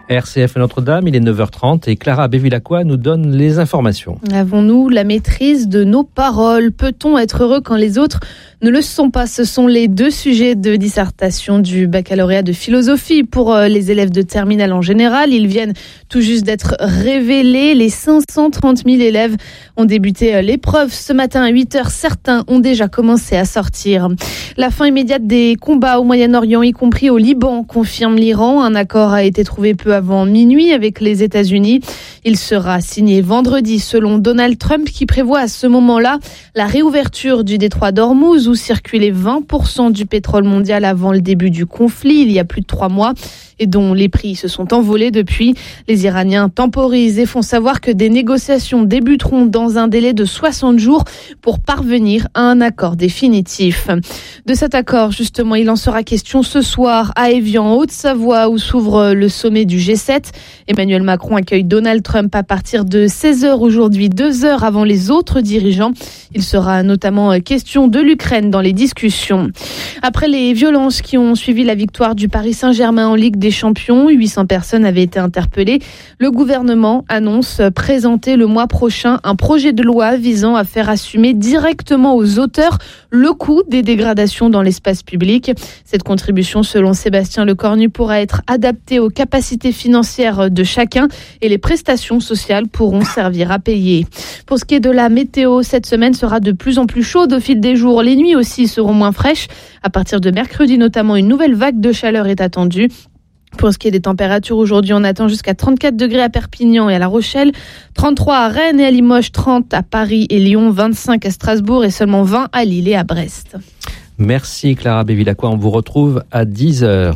R C F Notre-Dame, il est neuf heures trente et Clara Bévilacqua nous donne les informations. Avons-nous la maîtrise de nos paroles ? Peut-on être heureux quand les autres ne le sont pas ? Ce sont les deux sujets de dissertation du baccalauréat de philosophie pour les élèves de terminale en général. Ils viennent tout juste d'être révélés. Les cinq cent trente mille élèves ont débuté l'épreuve ce matin à huit heures. Certains ont déjà commencé à sortir. La fin immédiate des combats au Moyen-Orient, y compris au Liban, confirme l'Iran. Un accord a été trouvé peu avant minuit avec les États-Unis. Il sera signé vendredi selon Donald Trump qui prévoit à ce moment-là la réouverture du détroit d'Ormuz où circulait vingt pour cent du pétrole mondial avant le début du conflit il y a plus de trois mois et dont les prix se sont envolés depuis. Les Iraniens temporisent et font savoir que des négociations débuteront dans un délai de soixante jours pour parvenir à un accord définitif. De cet accord, justement, il en sera question ce soir à Évian, en Haute-Savoie, où s'ouvre le sommet du G sept. Emmanuel Macron accueille Donald Trump à partir de seize heures aujourd'hui, deux heures avant les autres dirigeants. Il sera notamment question de l'Ukraine dans les discussions. Après les violences qui ont suivi la victoire du Paris Saint-Germain en Ligue des Champions, huit cents personnes avaient été interpellées. Le gouvernement annonce présenter le mois prochain un projet de loi visant à faire assumer directement aux auteurs le coût des dégradations dans l'espace public. Cette contribution, selon Sébastien Lecornu, pourra être adaptée aux capacités financières de chacun et les prestations sociales pourront servir à payer. Pour ce qui est de la météo, cette semaine sera de plus en plus chaude au fil des jours. Les nuits aussi seront moins fraîches. À partir de mercredi notamment, une nouvelle vague de chaleur est attendue. Pour ce qui est des températures, aujourd'hui, on attend jusqu'à trente-quatre degrés à Perpignan et à La Rochelle, trente-trois à Rennes et à Limoges, trente à Paris et Lyon, vingt-cinq à Strasbourg et seulement vingt à Lille et à Brest. Merci Clara Bévilacqua, on vous retrouve à dix heures.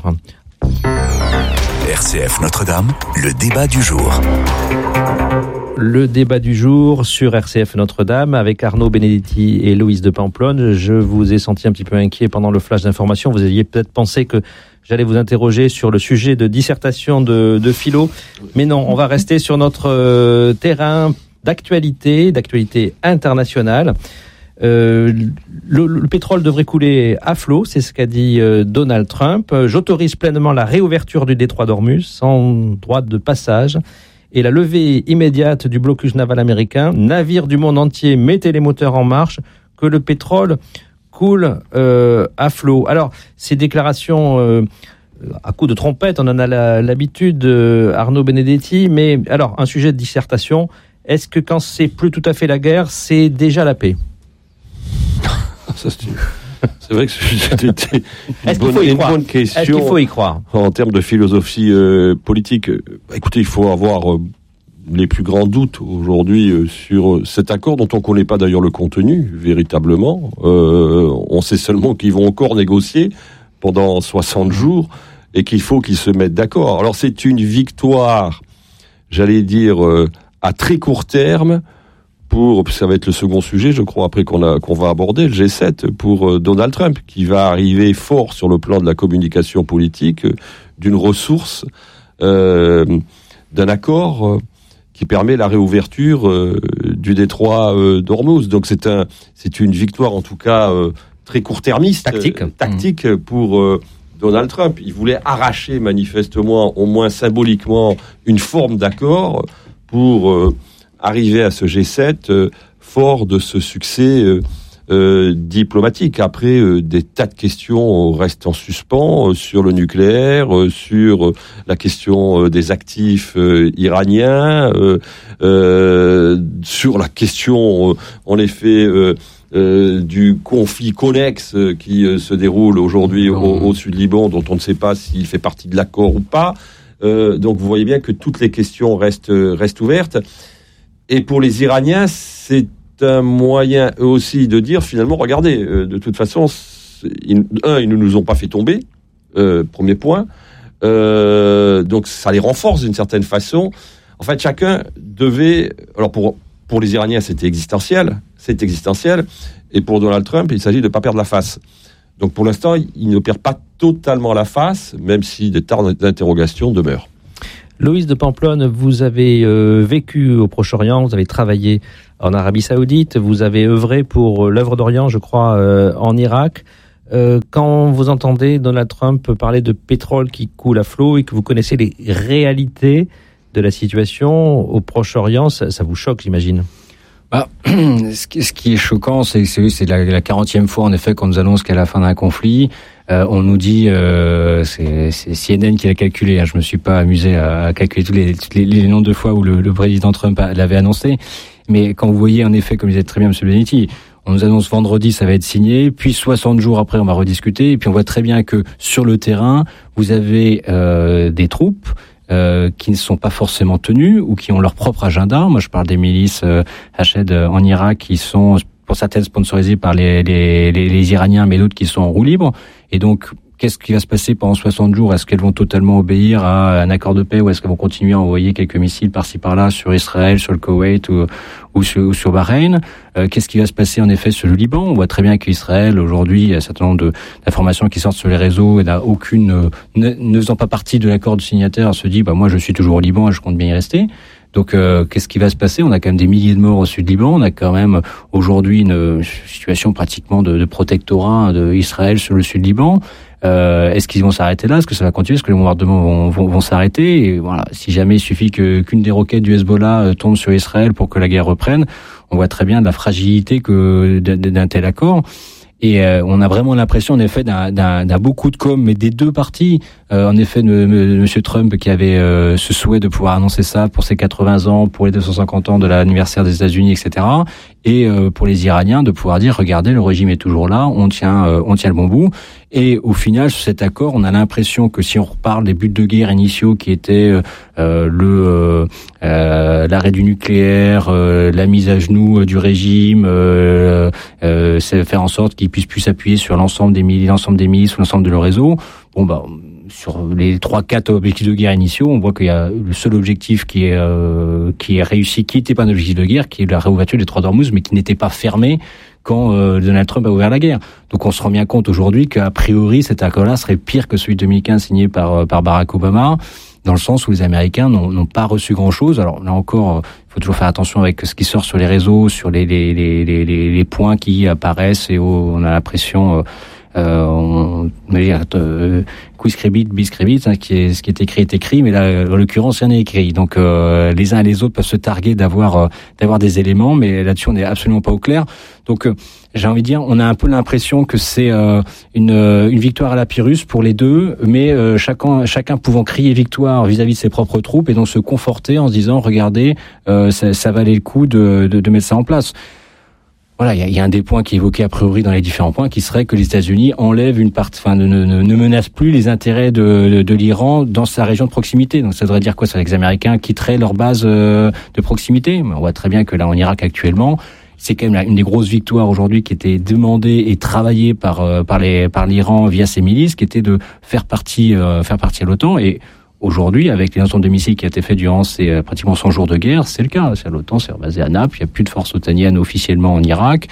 R C F Notre-Dame, le débat du jour. Le débat du jour sur R C F Notre-Dame avec Arnaud Benedetti et Loïs de Pamplonne. Je vous ai senti un petit peu inquiet pendant le flash d'information. Vous aviez peut-être pensé que j'allais vous interroger sur le sujet de dissertation de, de philo. Mais non, on va rester sur notre euh, terrain d'actualité, d'actualité internationale. Euh, le, le pétrole devrait couler à flot, c'est ce qu'a dit euh, Donald Trump. Euh, J'autorise pleinement la réouverture du détroit d'Ormuz sans droit de passage et la levée immédiate du blocus naval américain. Navires du monde entier, mettez les moteurs en marche, que le pétrole coule euh, à flot. Alors, ces déclarations euh, à coup de trompette, on en a la, l'habitude, euh, Arnaud Benedetti, mais alors, un sujet de dissertation, est-ce que quand c'est plus tout à fait la guerre, c'est déjà la paix ? Ça, c'est... C'est vrai que c'était une, Est-ce bonne, qu'il faut y une croire bonne question. Est-ce qu'il faut y croire en termes de philosophie euh, politique? Écoutez, il faut avoir euh, les plus grands doutes aujourd'hui euh, sur cet accord dont on ne connaît pas d'ailleurs le contenu véritablement. Euh, on sait seulement qu'ils vont encore négocier pendant soixante jours et qu'il faut qu'ils se mettent d'accord. Alors c'est une victoire, j'allais dire, euh, à très court terme. Pour, ça va être le second sujet, je crois, après qu'on, a, qu'on va aborder, le G sept, pour euh, Donald Trump, qui va arriver fort sur le plan de la communication politique, euh, d'une ressource, euh, d'un accord euh, qui permet la réouverture euh, du détroit euh, d'Ormuz. Donc c'est, un, c'est une victoire, en tout cas, euh, très court-termiste, tactique, euh, tactique mmh. pour euh, Donald Trump. Il voulait arracher manifestement, au moins symboliquement, une forme d'accord pour... Euh, arriver à ce G sept euh, fort de ce succès euh, euh, diplomatique. Après, euh, des tas de questions restent en suspens euh, sur le nucléaire, euh, sur euh, la question euh, des actifs euh, iraniens, euh, euh, sur la question, euh, en effet, euh, euh, du conflit connexe euh, qui euh, se déroule aujourd'hui au, au sud Liban, dont on ne sait pas s'il fait partie de l'accord ou pas. Euh, donc vous voyez bien que toutes les questions restent, restent ouvertes. Et pour les Iraniens, c'est un moyen eux aussi de dire finalement, regardez, euh, de toute façon, ils, un, ils ne nous ont pas fait tomber, euh, premier point. Euh, donc ça les renforce d'une certaine façon. En fait, chacun devait, alors pour pour les Iraniens, c'était existentiel, c'est existentiel, et pour Donald Trump, il s'agit de ne pas perdre la face. Donc pour l'instant, il ne perd pas totalement la face, même si des tas d'interrogations demeurent. Loïs de Pamplonne, vous avez euh, vécu au Proche-Orient, vous avez travaillé en Arabie Saoudite, vous avez œuvré pour l'œuvre d'Orient, je crois, euh, en Irak. Euh, quand vous entendez Donald Trump parler de pétrole qui coule à flot et que vous connaissez les réalités de la situation au Proche-Orient, ça, ça vous choque, j'imagine? Bah, ce, qui, ce qui est choquant, c'est, c'est, c'est la, la quarantième fois, en effet, qu'on nous annonce qu'à la fin d'un conflit, euh, on nous dit, euh, c'est, c'est C N N qui l'a calculé, hein, je me suis pas amusé à, à calculer tous les, tous les, les nombres de fois où le, le président Trump a, l'avait annoncé, mais quand vous voyez, en effet, comme disait très bien M. Benetti, on nous annonce vendredi, ça va être signé, puis soixante jours après, on va rediscuter, et puis on voit très bien que sur le terrain, vous avez euh, des troupes Euh, qui ne sont pas forcément tenus ou qui ont leur propre agenda. Moi, je parle des milices euh, Hached euh, en Irak qui sont, pour certaines, sponsorisées par les, les, les, les Iraniens, mais d'autres qui sont en roue libre. Et donc, qu'est-ce qui va se passer pendant soixante jours? Est-ce qu'elles vont totalement obéir à un accord de paix ou est-ce qu'elles vont continuer à envoyer quelques missiles par-ci par-là sur Israël, sur le Koweït ou, ou, sur, ou sur Bahreïn? euh, Qu'est-ce qui va se passer en effet sur le Liban? On voit très bien qu'Israël, aujourd'hui, il y a un certain nombre de, d'informations qui sortent sur les réseaux et n'a aucune, euh, ne, ne faisant pas partie de l'accord du signataire, se dit bah moi je suis toujours au Liban et je compte bien y rester. Donc, euh, qu'est-ce qui va se passer? On a quand même des milliers de morts au sud Liban. On a quand même aujourd'hui une situation pratiquement de, de protectorat d'Israël sur le sud Liban. Euh, est-ce qu'ils vont s'arrêter là? Est-ce que ça va continuer? Est-ce que les bombardements vont, vont, vont s'arrêter? Et voilà, si jamais il suffit que, qu'une des roquettes du Hezbollah tombe sur Israël pour que la guerre reprenne, on voit très bien la fragilité que d'un tel accord. Et euh, on a vraiment l'impression, en effet, d'un, d'un, d'un beaucoup de com, mais des deux parties. Euh, en effet, de, de M. Trump qui avait euh, ce souhait de pouvoir annoncer ça pour ses quatre-vingts ans, pour les deux cent cinquante ans de l'anniversaire des États-Unis, et cetera. Et euh, pour les Iraniens, de pouvoir dire, regardez, le régime est toujours là, on tient, euh, on tient le bon bout. Et au final, sur cet accord, on a l'impression que si on reparle des buts de guerre initiaux qui étaient euh, le euh, euh, l'arrêt du nucléaire, euh, la mise à genoux euh, du régime, euh, euh, c'est faire en sorte qu'ils puissent plus s'appuyer sur l'ensemble des milices, l'ensemble des milices ou l'ensemble de leur réseau. Bon bah sur les trois quatre objectifs de guerre initiaux, on voit qu'il y a le seul objectif qui est euh, qui est réussi, qui n'était pas un objectif de guerre, qui est la réouverture des trois d'Ormuz, mais qui n'était pas fermé quand euh, Donald Trump a ouvert la guerre. Donc on se rend bien compte aujourd'hui qu'a priori cet accord-là serait pire que celui de deux mille quinze signé par par Barack Obama, dans le sens où les Américains n'ont, n'ont pas reçu grand-chose. Alors là encore, il faut toujours faire attention avec ce qui sort sur les réseaux, sur les les les les, les points qui apparaissent et où on a l'impression euh, Euh, on va dire euh, quiscribit, biscribit, hein, qui est ce qui est écrit est écrit, mais là en l'occurrence rien n'est écrit. Donc euh, les uns et les autres peuvent se targuer d'avoir euh, d'avoir des éléments, mais là-dessus on n'est absolument pas au clair. Donc euh, j'ai envie de dire, on a un peu l'impression que c'est euh, une une victoire à la Pyrrhus pour les deux, mais euh, chacun chacun pouvant crier victoire vis-à-vis de ses propres troupes et donc se conforter en se disant regardez, euh, ça, ça valait le coup de, de de mettre ça en place. Voilà, il y, y a un des points qui est évoqué a priori dans les différents points, qui serait que les États-Unis enlèvent une partie, enfin, ne, ne, ne menacent plus les intérêts de, de, de l'Iran dans sa région de proximité. Donc, ça voudrait dire quoi? Ça veut dire que les Américains quitteraient leur base euh, de proximité. On voit très bien que là, en Irak actuellement, c'est quand même une des grosses victoires aujourd'hui qui était demandée et travaillée par euh, par les par l'Iran via ses milices, qui était de faire partie euh, faire partie de l'OTAN. Et aujourd'hui, avec les ensembles de missiles qui a été fait durant ces euh, pratiquement cent jours de guerre, c'est le cas. C'est l'OTAN, c'est basé à Naples. Il n'y a plus de forces otaniennes officiellement en Irak.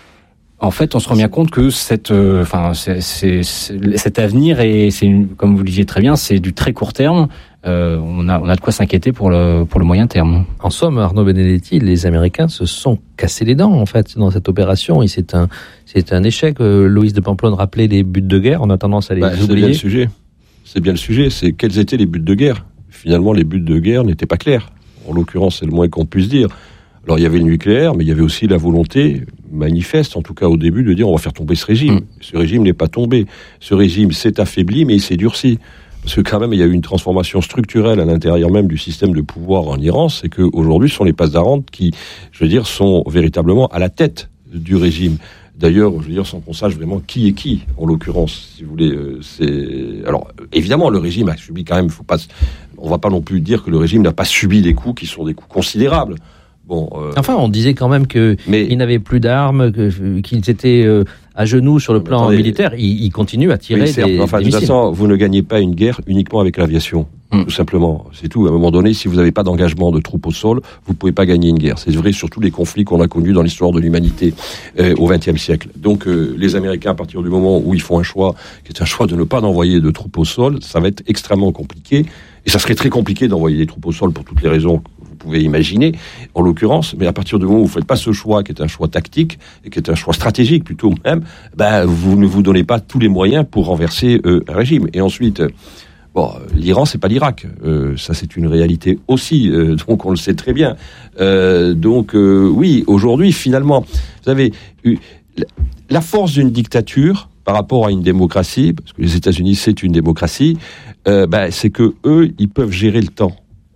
En fait, on se rend bien compte que cette, euh, enfin, c'est, c'est, c'est, cet avenir est, c'est une, comme vous le disiez très bien, c'est du très court terme. Euh, on a, on a de quoi s'inquiéter pour le, pour le moyen terme. En somme, Arnaud Benedetti, les Américains se sont cassés les dents en fait dans cette opération. Et c'est un, c'est un échec. Euh, Loïs de Pamplonne rappelait les buts de guerre. On a tendance à les bah, oublier. C'est bien le sujet. C'est bien le sujet. C'est quels étaient les buts de guerre. Finalement, les buts de guerre n'étaient pas clairs. En l'occurrence, c'est le moins qu'on puisse dire. Alors, il y avait le nucléaire, mais il y avait aussi la volonté manifeste, en tout cas au début, de dire on va faire tomber ce régime. Mmh. Ce régime n'est pas tombé. Ce régime s'est affaibli, mais il s'est durci. Parce que quand même, il y a eu une transformation structurelle à l'intérieur même du système de pouvoir en Iran. C'est qu'aujourd'hui, ce sont les Pasdaran qui, je veux dire, sont véritablement à la tête du régime. D'ailleurs, je veux dire, sans qu'on sache vraiment qui est qui, en l'occurrence, si vous voulez. Euh, c'est... Alors, évidemment, le régime a subi quand même, faut pas... on ne va pas non plus dire que le régime n'a pas subi des coups qui sont des coups considérables. Bon, euh... Enfin, on disait quand même qu'ils mais... n'avaient plus d'armes, que, qu'ils étaient euh, à genoux sur le plan attendez, militaire. Ils, ils continuent à tirer des, des enfin, missiles. De toute façon, vous ne gagnez pas une guerre uniquement avec l'aviation. Hum. Tout simplement. C'est tout. À un moment donné, si vous n'avez pas d'engagement de troupes au sol, vous ne pouvez pas gagner une guerre. C'est vrai sur tous les conflits qu'on a connus dans l'histoire de l'humanité euh, au vingtième siècle. Donc, euh, les Américains, à partir du moment où ils font un choix, qui est un choix de ne pas envoyer de troupes au sol, ça va être extrêmement compliqué. Et ça serait très compliqué d'envoyer des troupes au sol pour toutes les raisons pouvez imaginer, en l'occurrence, mais à partir du moment où vous ne faites pas ce choix, qui est un choix tactique, et qui est un choix stratégique plutôt même, ben, vous ne vous donnez pas tous les moyens pour renverser euh, un régime. Et ensuite, bon, l'Iran, c'est pas l'Irak. Euh, ça, c'est une réalité aussi, euh, donc on le sait très bien. Euh, donc, euh, oui, aujourd'hui, finalement, vous savez, la force d'une dictature par rapport à une démocratie, parce que les États-Unis, c'est une démocratie, euh, ben, c'est que eux, ils peuvent gérer le temps.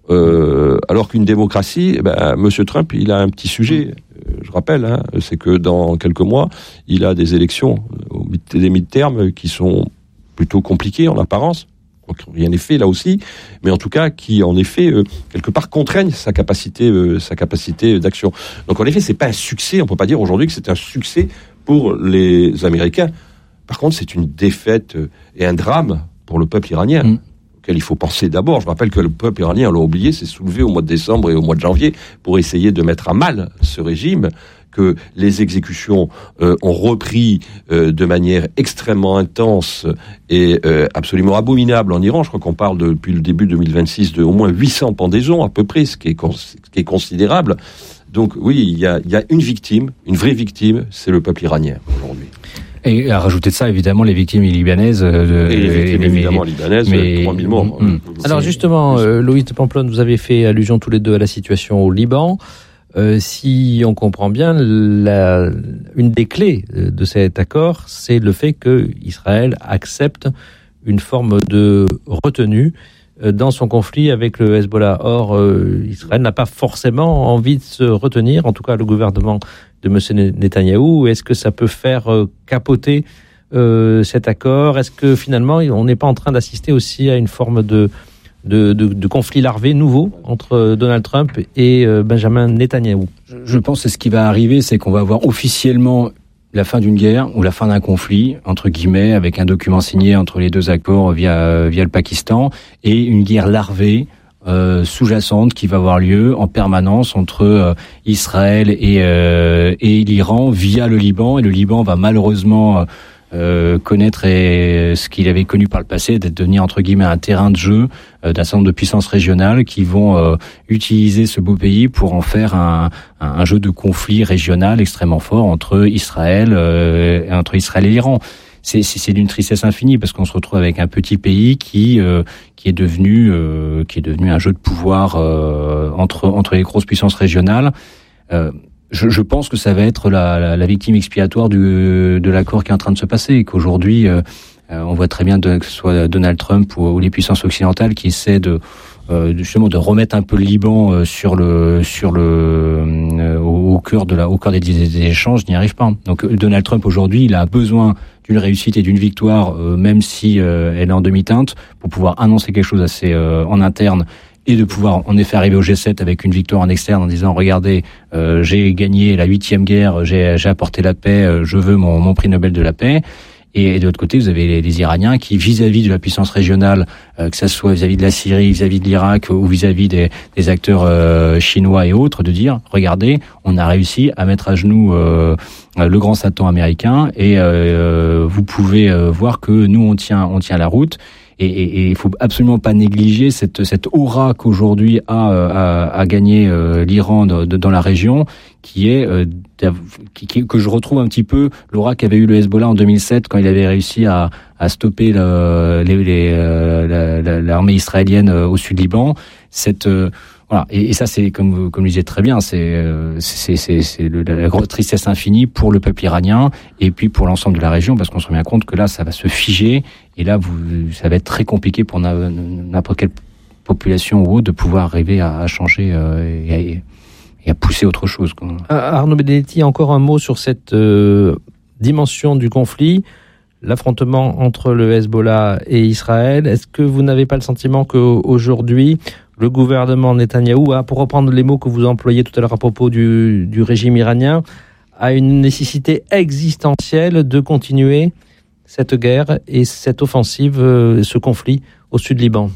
Euh, alors qu'une démocratie, ben, Monsieur Trump, il a un petit sujet. Euh, je rappelle, hein, c'est que dans quelques mois, il a des élections, des mid-terms qui sont plutôt compliquées en apparence. Rien n'est fait là aussi, mais en tout cas qui, en effet, euh, quelque part contraignent sa capacité, euh, sa capacité d'action. Donc en effet, c'est pas un succès. On peut pas dire aujourd'hui que c'est un succès pour les Américains. Par contre, c'est une défaite et un drame pour le peuple iranien, mmh. auquel il faut penser d'abord. Je rappelle que le peuple iranien, on l'a oublié, s'est soulevé au mois de décembre et au mois de janvier pour essayer de mettre à mal ce régime, que les exécutions euh, ont repris euh, de manière extrêmement intense et euh, absolument abominable en Iran. Je crois qu'on parle de, depuis le début deux mille vingt-six de au moins huit cents pendaisons à peu près, ce qui est, cons- ce qui est considérable. Donc oui, il y a, il y a une victime, une vraie victime, c'est le peuple iranien aujourd'hui. Et à rajouter de ça, évidemment, les victimes libanaises. Euh, et les victimes, et, évidemment, mais, libanaises, mais, trois mille morts. Mmh. Alors justement, euh, Loïs de Pamplonne, vous avez fait allusion tous les deux à la situation au Liban. Euh, si on comprend bien, la, une des clés de cet accord, c'est le fait que Israël accepte une forme de retenue dans son conflit avec le Hezbollah. Or, euh, Israël n'a pas forcément envie de se retenir, en tout cas le gouvernement de M. Netanyahou. Est-ce que ça peut faire euh, capoter euh, cet accord ? Est-ce que finalement, on n'est pas en train d'assister aussi à une forme de, de, de, de conflit larvé nouveau entre Donald Trump et euh, Benjamin Netanyahou ? Je pense que ce qui va arriver, c'est qu'on va avoir officiellement la fin d'une guerre ou la fin d'un conflit, entre guillemets, avec un document signé entre les deux accords via, via le Pakistan, et une guerre larvée, euh, sous-jacente, qui va avoir lieu en permanence entre euh, Israël et, euh, et l'Iran via le Liban. Et le Liban va malheureusement euh, connaître et, ce qu'il avait connu par le passé, d'être devenir, entre guillemets, un terrain de jeu euh, d'un certain nombre de puissances régionales qui vont euh, utiliser ce beau pays pour en faire un, un, un jeu de conflit régional extrêmement fort entre Israël, euh, entre Israël et l'Iran. C'est, c'est, c'est d'une tristesse infinie parce qu'on se retrouve avec un petit pays qui euh, qui est devenu euh, qui est devenu un jeu de pouvoir euh, entre entre les grosses puissances régionales. Euh, je, je pense que ça va être la, la, la victime expiatoire du, de l'accord qui est en train de se passer et qu'aujourd'hui euh, on voit très bien de, que ce soit Donald Trump ou, ou les puissances occidentales qui essaient de Euh, justement de remettre un peu le Liban euh, sur le sur le euh, au, au cœur de la au cœur des, des, des échanges, n'y arrive pas. Donc Donald Trump aujourd'hui, il a besoin d'une réussite et d'une victoire, euh, même si euh, elle est en demi-teinte, pour pouvoir annoncer quelque chose assez euh, en interne et de pouvoir en effet arriver au G sept avec une victoire en externe en disant regardez, euh, j'ai gagné la huitième guerre, j'ai j'ai apporté la paix, euh, je veux mon mon prix Nobel de la paix. Et de l'autre côté, vous avez les, les Iraniens qui, vis-à-vis de la puissance régionale, euh, que ça soit vis-à-vis de la Syrie, vis-à-vis de l'Irak ou vis-à-vis des, des acteurs euh, chinois et autres, de dire, regardez, on a réussi à mettre à genoux euh, le grand Satan américain et euh, vous pouvez euh, voir que nous, on tient, on tient la route. Et il faut absolument pas négliger cette, cette aura qu'aujourd'hui a, a, a gagné euh, l'Iran de, de, dans la région, qui est euh, qui, qui, que je retrouve un petit peu l'aura qu'avait eu le Hezbollah en deux mille sept quand il avait réussi à, à stopper le, les, les, euh, la, la, l'armée israélienne au sud Liban. Cette euh, Voilà. Et, et ça, c'est comme comme le disait très bien, c'est c'est c'est, c'est le, la grosse tristesse infinie pour le peuple iranien et puis pour l'ensemble de la région, parce qu'on se rend bien compte que là, ça va se figer et là, vous, ça va être très compliqué pour n'importe quelle population ou autre de pouvoir arriver à, à changer euh, et, à, et à pousser autre chose, quoi. Arnaud Benedetti, encore un mot sur cette euh, dimension du conflit, l'affrontement entre le Hezbollah et Israël. Est-ce que vous n'avez pas le sentiment qu'aujourd'hui, le gouvernement Netanyahou a, pour reprendre les mots que vous employez tout à l'heure à propos du, du régime iranien, a une nécessité existentielle de continuer cette guerre et cette offensive, ce conflit au sud Liban?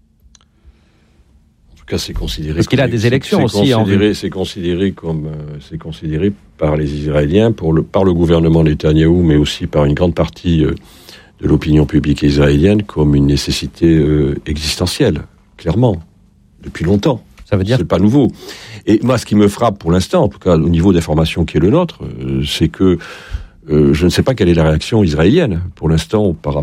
En tout cas, c'est considéré. Parce qu'il a des élections c'est, aussi. C'est considéré, en c'est considéré comme, euh, c'est considéré par les Israéliens, pour le, par le gouvernement Netanyahou, mais aussi par une grande partie euh, de l'opinion publique israélienne, comme une nécessité euh, existentielle, clairement. Depuis longtemps. Ça veut dire c'est pas nouveau. Et moi, ce qui me frappe pour l'instant, en tout cas au niveau d'information qui est le nôtre, euh, c'est que euh, je ne sais pas quelle est la réaction israélienne pour l'instant par rapport